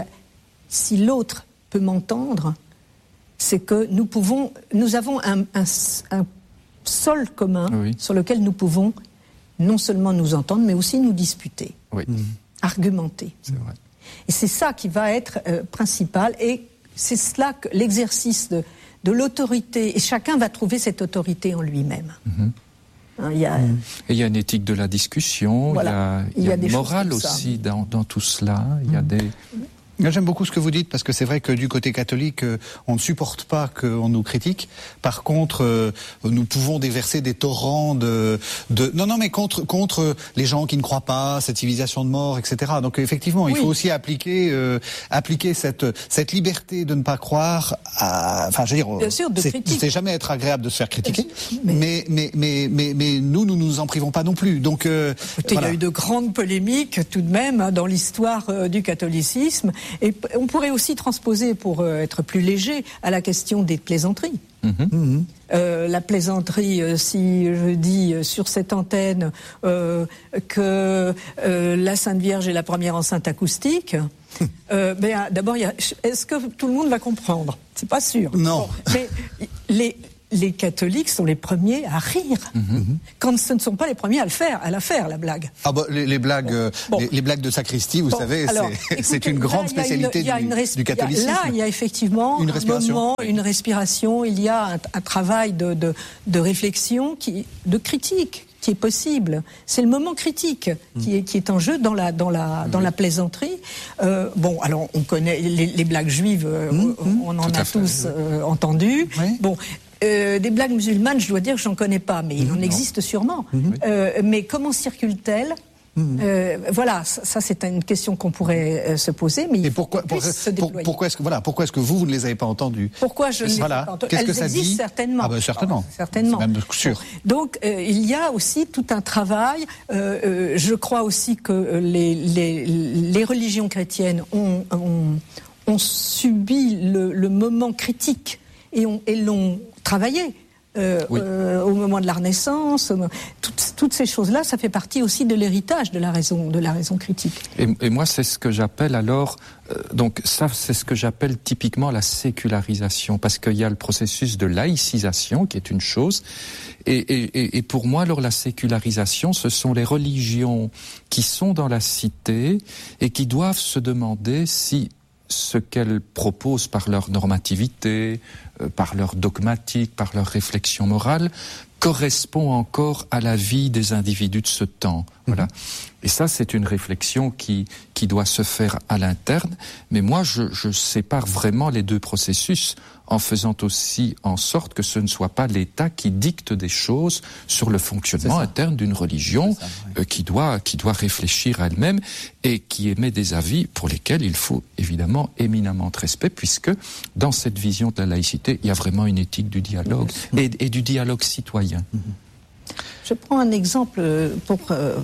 si l'autre peut m'entendre, c'est que nous pouvons, nous avons un, un, un sol commun oui. sur lequel nous pouvons non seulement nous entendre, mais aussi nous disputer, oui. argumenter. C'est vrai. Et c'est ça qui va être euh, principal, et c'est cela que l'exercice de, de l'autorité, et chacun va trouver cette autorité en lui-même. Mm-hmm. Hein, il y a, mmh. Et il y a une éthique de la discussion, voilà. il y a, il y a, il y a une morale aussi dans, dans tout cela, il y a des... J'aime beaucoup ce que vous dites parce que c'est vrai que du côté catholique, euh, on ne supporte pas qu'on nous critique. Par contre, euh, nous pouvons déverser des torrents de, de non non mais contre contre les gens qui ne croient pas cette civilisation de mort, et cetera. Donc effectivement, oui. il faut aussi appliquer euh, appliquer cette cette liberté de ne pas croire. À, enfin, je veux dire, bien sûr, de c'est, c'est jamais être agréable de se faire critiquer, mais mais mais mais mais nous nous nous en privons pas non plus. Donc euh, écoutez, voilà. Il y a eu de grandes polémiques tout de même hein, dans l'histoire euh, du catholicisme. Et on pourrait aussi transposer, pour euh, être plus léger, à la question des plaisanteries. Mmh. Euh, la plaisanterie, euh, si je dis euh, sur cette antenne euh, que euh, la Sainte Vierge est la première enceinte acoustique, euh, ben, d'abord, y a, est-ce que tout le monde va comprendre ? C'est pas sûr. Non. Bon, mais les... Les catholiques sont les premiers à rire, mmh. quand ce ne sont pas les premiers à le faire, à la faire, la blague. Ah bah, les, les blagues, bon. Bon. Les, les blagues de sacristie, vous bon. savez, alors, c'est, écoutez, c'est une grande là, spécialité une, du, respi- du catholicisme. Là, il y a effectivement une un moment, une respiration, il y a un, un travail de, de, de réflexion, qui, de critique, qui est possible. C'est le moment critique mmh. qui, est, qui est en jeu dans la, dans la, mmh. dans la plaisanterie. Euh, bon, alors on connaît les, les blagues juives, mmh. on, on en Tout a tous fait, euh, entendu. Oui. Bon. Euh, des blagues musulmanes, je dois dire que j'en connais pas, mais il en existe sûrement. Mmh. Euh, mais comment circulent-elles ? Mmh. Euh, voilà, ça, ça c'est une question qu'on pourrait euh, se poser. Mais et pourquoi, pour, pour, pourquoi est-ce que voilà, pourquoi est-ce que vous vous ne les avez pas entendues ? Pourquoi je ne les voilà. ai pas entendues ? Qu'est-ce Elles que ça existent dit ? certainement. Ah ben certainement. Ah, certainement. C'est même sûr. Donc euh, il y a aussi tout un travail. Euh, euh, je crois aussi que les les, les religions chrétiennes ont ont, ont subi le, le moment critique et, ont, et l'ont travaillé. Euh, oui. euh, au moment de la Renaissance, toutes, toutes ces choses-là, ça fait partie aussi de l'héritage de la raison, de la raison critique. Et, et moi, c'est ce que j'appelle alors, euh, donc ça, c'est ce que j'appelle typiquement la sécularisation, parce qu'il y a le processus de laïcisation qui est une chose, et, et, et pour moi, alors la sécularisation, ce sont les religions qui sont dans la cité et qui doivent se demander si ce qu'elles proposent par leur normativité, euh, par leur dogmatique, par leur réflexion morale, correspond encore à la vie des individus de ce temps. Voilà. Et ça, c'est une réflexion qui qui doit se faire à l'interne. Mais moi, je, je sépare vraiment les deux processus en faisant aussi en sorte que ce ne soit pas l'État qui dicte des choses sur le fonctionnement interne d'une religion ça, oui. euh, qui doit qui doit réfléchir à elle-même et qui émet des avis pour lesquels il faut évidemment éminemment de respect, puisque dans cette vision de la laïcité, il y a vraiment une éthique du dialogue et, et du dialogue citoyen. Je prends un exemple pour euh,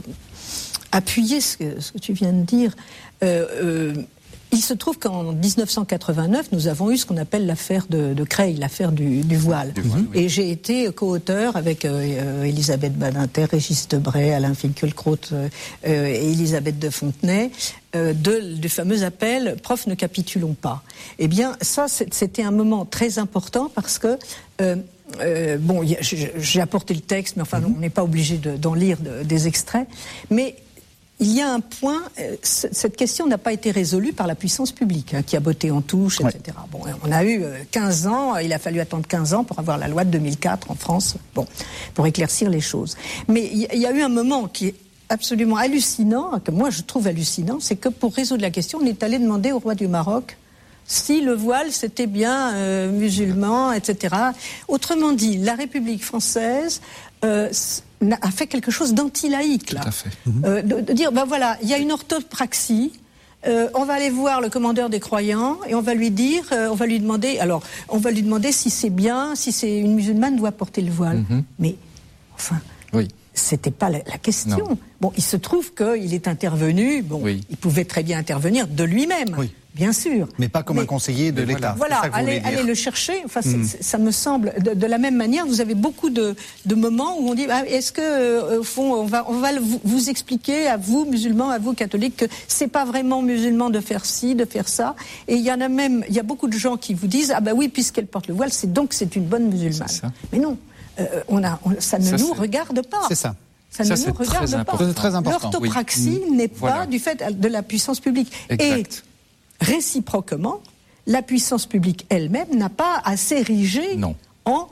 appuyer ce que, ce que tu viens de dire. Euh, euh, Il se trouve qu'en dix-neuf cent quatre-vingt-neuf, nous avons eu ce qu'on appelle l'affaire de, de Creil, l'affaire du, du voile. Du voile oui. Et j'ai été co-auteur avec euh, Elisabeth Badinter, Régis Debray, Alain Finkielkraut euh, et Elisabeth de Fontenay, euh, de, du fameux appel « Prof, ne capitulons pas ». Eh bien, ça, c'était un moment très important parce que... Euh, Euh, bon, y a, j'ai apporté le texte, mais enfin, mm-hmm. on n'est pas obligé de, d'en lire de, des extraits. Mais il y a un point, euh, c- cette question n'a pas été résolue par la puissance publique, hein, qui a botté en touche, ouais. et cetera. Bon, on a eu euh, quinze ans, il a fallu attendre quinze ans pour avoir la loi de deux mille quatre en France, bon, pour éclaircir les choses. Mais il y, y a eu un moment qui est absolument hallucinant, que moi je trouve hallucinant, c'est que pour résoudre la question, on est allé demander au roi du Maroc si le voile c'était bien euh, musulman, et cetera. Autrement dit, la République française euh, a fait quelque chose d'anti-laïque, là. Tout à fait. Euh, de, de dire, ben voilà, il y a une orthopraxie, euh, on va aller voir le commandeur des croyants et on va lui dire, euh, on va lui demander, alors, on va lui demander si c'est bien, si c'est une musulmane doit porter le voile. Mm-hmm. Mais, enfin... Oui. C'était pas la, la question. Non. Bon, il se trouve qu'il est intervenu, bon, oui. il pouvait très bien intervenir de lui-même. Oui. Bien sûr. Mais pas comme mais, un conseiller de l'État. Voilà, allez, allez le chercher. Enfin, mm. c'est, ça me semble, de, de la même manière, vous avez beaucoup de, de moments où on dit, ah, est-ce que, euh, au fond, on va, on va vous, vous expliquer à vous, musulmans, à vous, catholiques, que c'est pas vraiment musulman de faire ci, de faire ça. Et il y en a même, il y a beaucoup de gens qui vous disent, ah ben oui, puisqu'elle porte le voile, c'est donc c'est une bonne musulmane. Mais non. Euh, on a, on, ça ne ça, nous c'est... regarde pas. C'est ça. Ça, ça ne nous regarde très pas. C'est très important. L'orthopraxie oui. n'est voilà. pas du fait de la puissance publique. Exact. Et réciproquement, la puissance publique elle-même n'a pas à s'ériger non. en,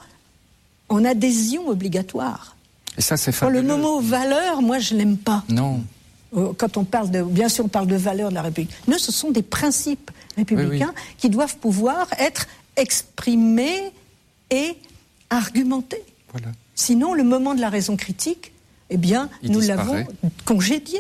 en adhésion obligatoire. Et ça, c'est fabuleux. Le mot valeur, moi, je l'aime pas. Non. quand on parle de, bien sûr on parle de valeurs de la République, non, ce sont des principes républicains oui, oui. qui doivent pouvoir être exprimés et argumentés. Voilà. Sinon, le moment de la raison critique, eh bien, Il nous disparaît. l'avons congédié.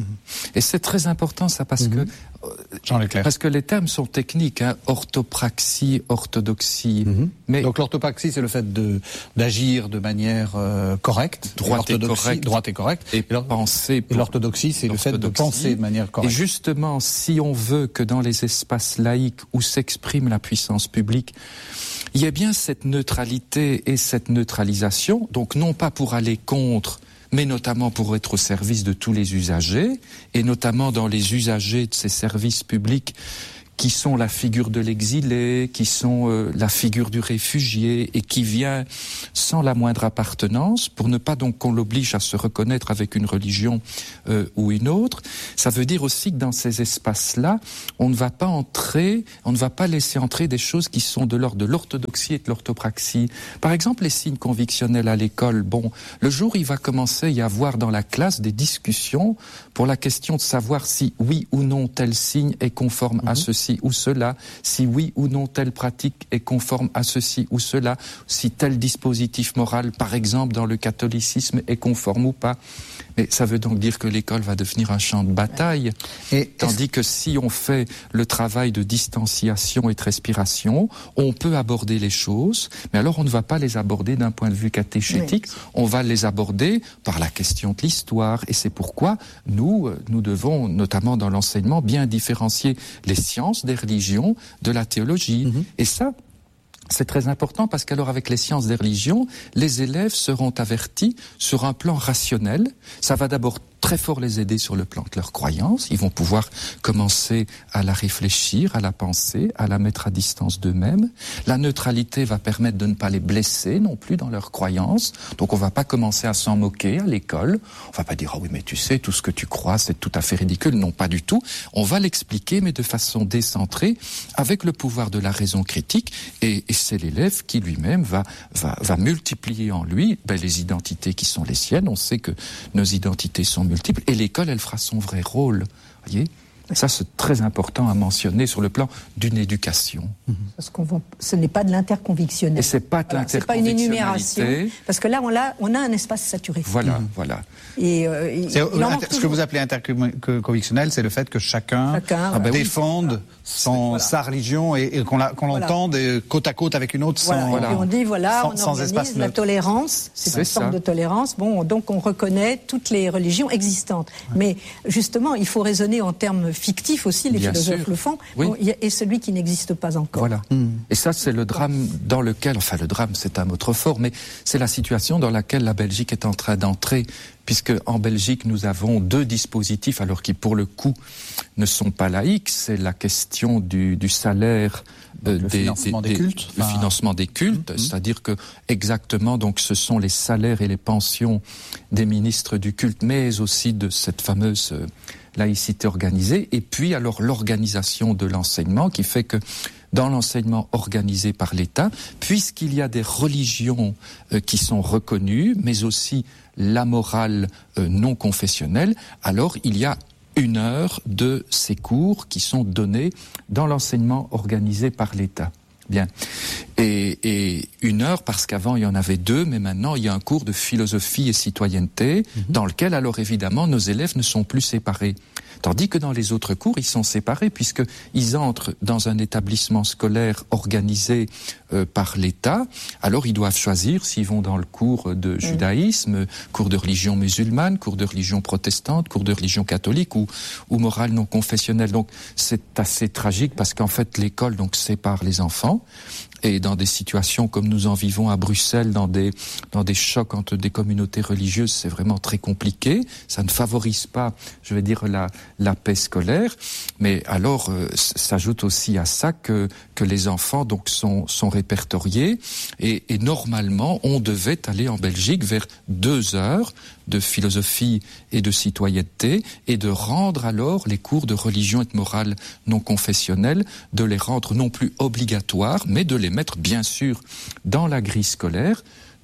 Et c'est très important ça parce mmh. que Jean Leclerc. Parce que les termes sont techniques, hein, orthopraxie, orthodoxie. Mmh. Mais donc l'orthopraxie, c'est le fait de d'agir de manière euh, correcte, droite et correcte, droite et correcte. Et, et penser. Et l'orthodoxie, c'est le fait de penser de manière correcte. Et justement, si on veut que dans les espaces laïques où s'exprime la puissance publique, il y a bien cette neutralité et cette neutralisation. Donc non pas pour aller contre, mais notamment pour être au service de tous les usagers, et notamment dans les usagers de ces services publics qui sont la figure de l'exilé, qui sont euh, la figure du réfugié, et qui vient sans la moindre appartenance, pour ne pas donc qu'on l'oblige à se reconnaître avec une religion euh, ou une autre. Ça veut dire aussi que dans ces espaces-là, on ne va pas entrer, on ne va pas laisser entrer des choses qui sont de l'ordre de l'orthodoxie et de l'orthopraxie. Par exemple, les signes convictionnels à l'école. Bon, le jour où il va commencer à y avoir dans la classe des discussions pour la question de savoir si oui ou non tel signe est conforme mmh. à ceci ou cela, si oui ou non telle pratique est conforme à ceci ou cela, si tel dispositif moral, par exemple dans le catholicisme, est conforme ou pas. Mais ça veut donc dire que l'école va devenir un champ de bataille, et tandis que si on fait le travail de distanciation et de respiration, on peut aborder les choses, mais alors on ne va pas les aborder d'un point de vue catéchétique, oui. on va les aborder par la question de l'histoire, et c'est pourquoi nous, nous devons, notamment dans l'enseignement, bien différencier les sciences des religions de la théologie. Mm-hmm. Et ça, c'est très important parce qu'alors avec les sciences des religions, les élèves seront avertis sur un plan rationnel. Ça va d'abord très fort les aider sur le plan de leurs croyances. Ils vont pouvoir commencer à la réfléchir, à la penser, à la mettre à distance d'eux-mêmes. La neutralité va permettre de ne pas les blesser non plus dans leurs croyances. Donc on va pas commencer à s'en moquer à l'école. On va pas dire « Ah oui, mais tu sais, tout ce que tu crois, c'est tout à fait ridicule. » Non, pas du tout. On va l'expliquer, mais de façon décentrée, avec le pouvoir de la raison critique. Et, et c'est l'élève qui lui-même va, va, va multiplier en lui ben, les identités qui sont les siennes. On sait que nos identités sont multiples. Et l'école, elle fera son vrai rôle. Voyez ? Ça, c'est très important à mentionner sur le plan d'une éducation. Parce qu'on va, ce n'est pas de l'interconvictionnel. Et c'est pas de voilà, l'interconvictionnalité. C'est pas une énumération. Parce que là, on a, on a un espace saturé. Voilà, mmh. voilà. Et euh, il, il inter- ce que vous appelez interconvictionnel, c'est le fait que chacun, chacun ah ben défende oui, son, voilà. sa religion et, et qu'on, la, qu'on voilà. l'entende côte à côte avec une autre sans, voilà. Et on dit, voilà, sans, on sans organise la tolérance, c'est, c'est une sorte de tolérance. Bon, donc on reconnaît toutes les religions existantes. Ouais. Mais justement, il faut raisonner en termes fictifs aussi, les Bien philosophes sûr. le font, oui. bon, et celui qui n'existe pas encore. Voilà. Mmh. Et ça, c'est le drame dans lequel, enfin le drame, c'est un mot trop fort, mais c'est la situation dans laquelle la Belgique est en train d'entrer, puisque en Belgique, nous avons deux dispositifs, alors qui, pour le coup, ne sont pas laïques. C'est la question du, du salaire, euh, le des, financement des, des cultes, le enfin... financement des cultes, mmh. c'est-à-dire que exactement, donc, ce sont les salaires et les pensions des ministres du culte, mais aussi de cette fameuse euh, laïcité organisée, et puis alors l'organisation de l'enseignement qui fait que dans l'enseignement organisé par l'État, puisqu'il y a des religions euh, qui sont reconnues, mais aussi la morale euh, non confessionnelle, alors il y a une heure de ces cours qui sont donnés dans l'enseignement organisé par l'État. Bien. Et, et une heure, parce qu'avant il y en avait deux, mais maintenant il y a un cours de philosophie et citoyenneté, mmh. dans lequel alors évidemment nos élèves ne sont plus séparés. Tandis que dans les autres cours, ils sont séparés puisqu'ils entrent dans un établissement scolaire organisé euh, par l'État. Alors ils doivent choisir s'ils vont dans le cours de judaïsme, mmh. cours de religion musulmane, cours de religion protestante, cours de religion catholique ou, ou morale non confessionnelle. Donc c'est assez tragique parce qu'en fait l'école donc sépare les enfants. Et dans des situations comme nous en vivons à Bruxelles, dans des, dans des chocs entre des communautés religieuses, c'est vraiment très compliqué. Ça ne favorise pas, je vais dire, la, la paix scolaire. Mais alors, euh, s'ajoute aussi à ça que, que les enfants donc sont, sont répertoriés. Et, et normalement, on devait aller en Belgique vers deux heures de philosophie et de citoyenneté et de rendre alors les cours de religion et de morale non confessionnelle, de les rendre non plus obligatoires, mais de les mettre bien sûr dans la grille scolaire,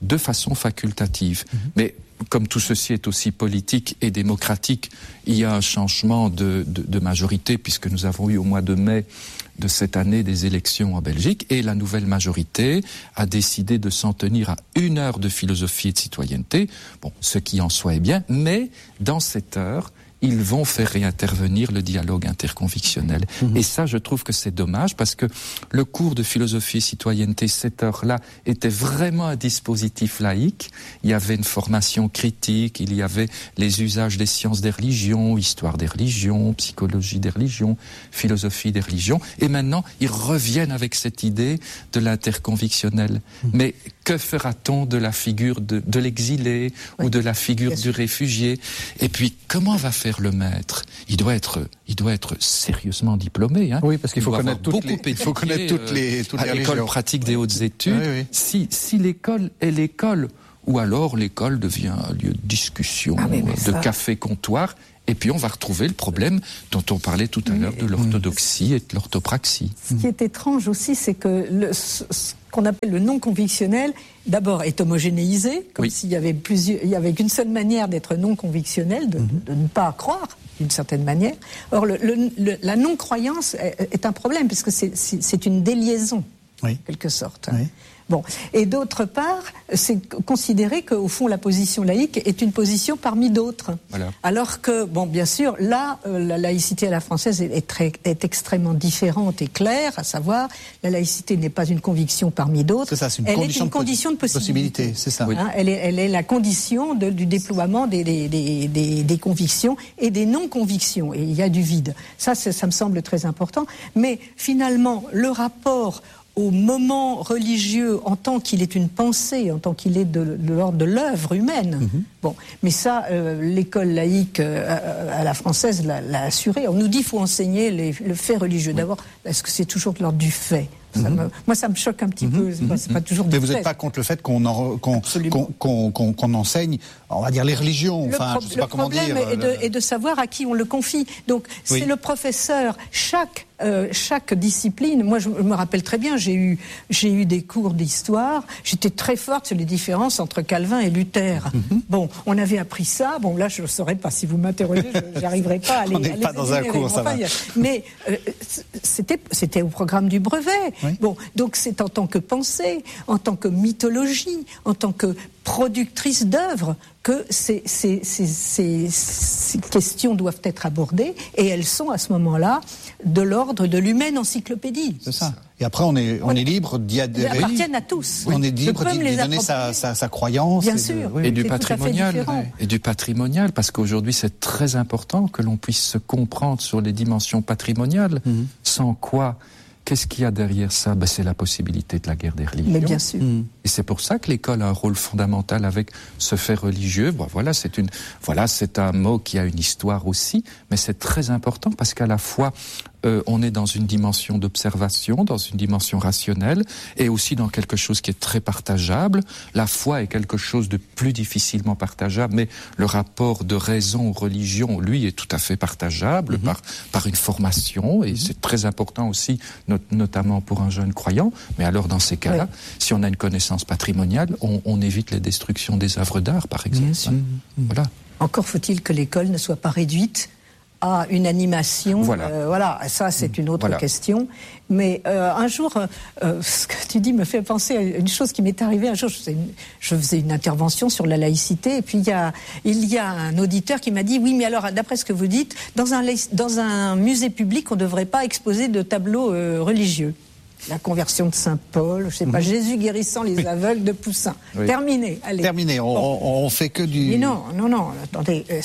de façon facultative. Mmh. Mais comme tout ceci est aussi politique et démocratique, il y a un changement de, de, de majorité, puisque nous avons eu au mois de mai de cette année des élections en Belgique, et la nouvelle majorité a décidé de s'en tenir à une heure de philosophie et de citoyenneté, bon, ce qui en soit est bien, mais dans cette heure, ils vont faire réintervenir le dialogue interconvictionnel. Mmh. Et ça, je trouve que c'est dommage, parce que le cours de philosophie et citoyenneté, cette heure-là, était vraiment un dispositif laïque. Il y avait une formation critique, il y avait les usages des sciences des religions, histoire des religions, psychologie des religions, philosophie des religions. Et maintenant, ils reviennent avec cette idée de l'interconvictionnel. Mmh. Mais que fera-t-on de la figure de, de l'exilé, oui, ou de la figure du réfugié? Et puis, comment va faire le maître? Il doit être, il doit être sérieusement diplômé. Hein. Oui, parce qu'il faut connaître toutes les, il faut connaître toutes les, toutes à les l'école pratique des hautes études. Oui, oui. Si, si l'école est l'école, ou alors l'école devient un lieu de discussion, ah, mais mais de ça... café-comptoir. Et puis on va retrouver le problème dont on parlait tout à l'heure de l'orthodoxie et de l'orthopraxie. Ce qui est étrange aussi, c'est que le, ce qu'on appelle le non-convictionnel, d'abord est homogénéisé, comme oui. s'il y avait plusieurs, il y avait qu'une seule manière d'être non-convictionnel, de, mm-hmm. de ne pas croire d'une certaine manière. Or, le, le, le, la non-croyance est, est un problème, puisque c'est, c'est, c'est une déliaison, oui. en quelque sorte. Oui. Bon. Et d'autre part, c'est considérer qu'au fond, la position laïque est une position parmi d'autres. Voilà. Alors que, bon, bien sûr, là, euh, la laïcité à la française est, est, très, est extrêmement différente et claire, à savoir, la laïcité n'est pas une conviction parmi d'autres. C'est ça, c'est une elle condition est une de condition de possibilité. possibilité c'est ça. Hein, elle, est, elle est la condition de, du déploiement des, des, des, des, des convictions et des non-convictions. Et il y a du vide. Ça, ça me semble très important. Mais finalement, le rapport au moment religieux en tant qu'il est une pensée, en tant qu'il est de, de l'ordre de l'œuvre humaine. Mm-hmm. Bon, mais ça, euh, l'école laïque euh, à la française l'a, l'a assuré. On nous dit qu'il faut enseigner les, le fait religieux. Oui. D'abord, est-ce que c'est toujours de l'ordre du fait? Ça mm-hmm. me, moi, ça me choque un petit mm-hmm. peu. C'est pas, c'est pas toujours Mais du vous fait. n'êtes pas contre le fait qu'on, en, qu'on, qu'on, qu'on, qu'on, qu'on enseigne, on va dire, les religions. Le, enfin, pro- je sais le pas comment problème dire, est, le... de, est de savoir à qui on le confie. Donc, oui. c'est le professeur. Chaque Euh, chaque discipline, moi je me rappelle très bien, j'ai eu, j'ai eu des cours d'histoire, j'étais très forte sur les différences entre Calvin et Luther. Mm-hmm. Bon, on avait appris ça, bon là je ne saurais pas, si vous m'interrogez, je n'arriverai pas à les... On n'est pas dans un cours, ça va. Mais euh, c'était, c'était au programme du brevet. Oui. Bon, donc c'est en tant que pensée, en tant que mythologie, en tant que productrice d'œuvres que ces, ces, ces, ces, ces questions doivent être abordées, et elles sont à ce moment-là de l'ordre de l'humaine encyclopédie. C'est ça. Et après, on est, on, on est libre d'y adhérer. Elles appartiennent à tous. Oui. On est libre d'y, d'y donner sa, sa, sa croyance. Bien et sûr. De, oui. Et du patrimonial. Et du patrimonial, parce qu'aujourd'hui, c'est très important que l'on puisse se comprendre sur les dimensions patrimoniales, mm-hmm. sans quoi... Qu'est-ce qu'il y a derrière ça? Ben, c'est la possibilité de la guerre des religions. Mais bien sûr. Mmh. Et c'est pour ça que l'école a un rôle fondamental avec ce fait religieux. Bon, voilà, c'est une, voilà, c'est un mot qui a une histoire aussi, mais c'est très important parce qu'à la fois, euh, on est dans une dimension d'observation, dans une dimension rationnelle, et aussi dans quelque chose qui est très partageable. La foi est quelque chose de plus difficilement partageable, mais le rapport de raison aux religions, lui, est tout à fait partageable mmh. par, par une formation, et mmh. c'est très important aussi, notamment pour un jeune croyant. Mais alors, dans ces cas-là, oui. si on a une connaissance patrimoniale, on, on évite les destructions des œuvres d'art, par exemple. Bien sûr. Voilà. Encore faut-il que l'école ne soit pas réduite à une animation. Voilà, euh, voilà. Ça, c'est une autre voilà. question. Mais euh, un jour, euh, ce que tu dis me fait penser à une chose qui m'est arrivée. Un jour, je faisais une, je faisais une intervention sur la laïcité, et puis il y a, il y a un auditeur qui m'a dit, oui, mais alors, d'après ce que vous dites, dans un, dans un musée public, on ne devrait pas exposer de tableaux euh, religieux. La conversion de Saint Paul, je sais pas, mmh. Jésus guérissant les oui. aveugles de Poussin. Oui. Terminé, allez. Terminé, on, bon. on, on fait que du... Mais non, non, non, attendez... Euh,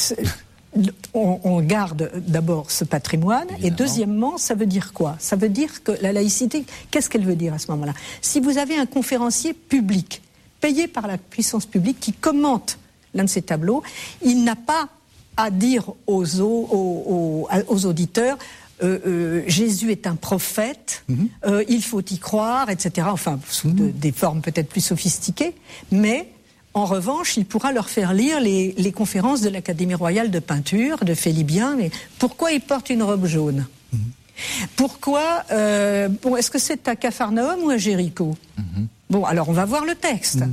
On, on garde d'abord ce patrimoine. Évidemment. Et deuxièmement, ça veut dire quoi? Ça veut dire que la laïcité, qu'est-ce qu'elle veut dire à ce moment-là? Si vous avez un conférencier public, payé par la puissance publique, qui commente l'un de ces tableaux, il n'a pas à dire aux, aux, aux, aux auditeurs euh, euh, Jésus est un prophète, mm-hmm. euh, il faut y croire, et cetera. Enfin, sous mm-hmm. de, des formes peut-être plus sophistiquées, mais... En revanche, il pourra leur faire lire les, les conférences de l'Académie royale de peinture, de Félibien. Mais pourquoi il porte une robe jaune? mm-hmm. Pourquoi euh, bon, est-ce que c'est à Capharnaüm ou à Jéricho? mm-hmm. Bon, alors on va voir le texte. Mm-hmm.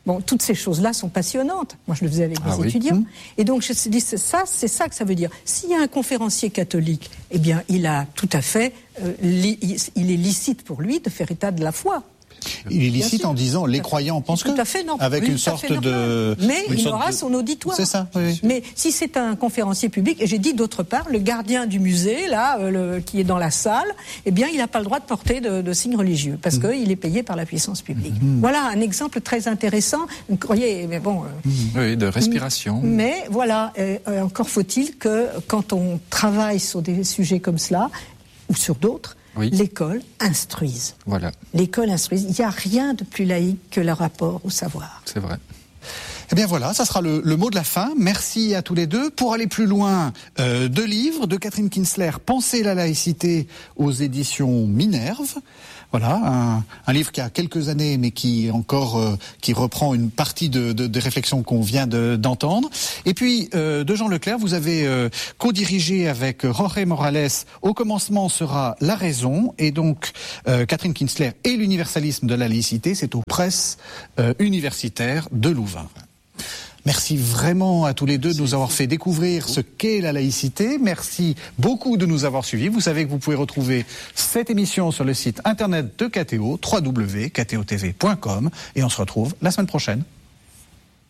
Bon, toutes ces choses-là sont passionnantes. Moi, je le faisais avec des ah, oui. étudiants. Mmh. Et donc, je me suis dit, c'est ça, c'est ça que ça veut dire. S'il y a un conférencier catholique, eh bien, il a tout à fait, euh, li, il est licite pour lui de faire état de la foi. Il est licite en disant les croyants pensent que, tout à fait normal. avec oui, une sorte de, mais une il sorte aura de... son auditoire. C'est ça. Oui. Mais si c'est un conférencier public, et j'ai dit d'autre part, le gardien du musée là, euh, le, qui est dans la salle, eh bien, il n'a pas le droit de porter de, de signes religieux parce mmh. qu'il est payé par la puissance publique. Mmh. Voilà un exemple très intéressant. Vous croyez, mais bon. Euh, mmh. Oui, de respiration. Mais voilà, euh, encore faut-il que quand on travaille sur des sujets comme cela ou sur d'autres. Oui. L'école instruise. Voilà. L'école instruise. Il n'y a rien de plus laïque que le rapport au savoir. C'est vrai. Eh bien voilà, ça sera le, le mot de la fin. Merci à tous les deux. Pour aller plus loin, euh, deux livres de Catherine Kinsler, Penser la laïcité aux éditions Minerve. Voilà, un, un livre qui a quelques années, mais qui encore euh, qui reprend une partie de, de, des réflexions qu'on vient de, d'entendre. Et puis euh, de Jean Leclerc, vous avez euh, co-dirigé avec Jorge Morales. Au commencement sera la raison, et donc euh, Catherine Kinsler et l'universalisme de la laïcité. C'est aux presses euh, universitaires de Louvain. Merci vraiment à tous les deux de nous avoir fait découvrir ce qu'est la laïcité. Merci beaucoup de nous avoir suivis. Vous savez que vous pouvez retrouver cette émission sur le site internet de K T O, w w w point k t o t v point com, et on se retrouve la semaine prochaine.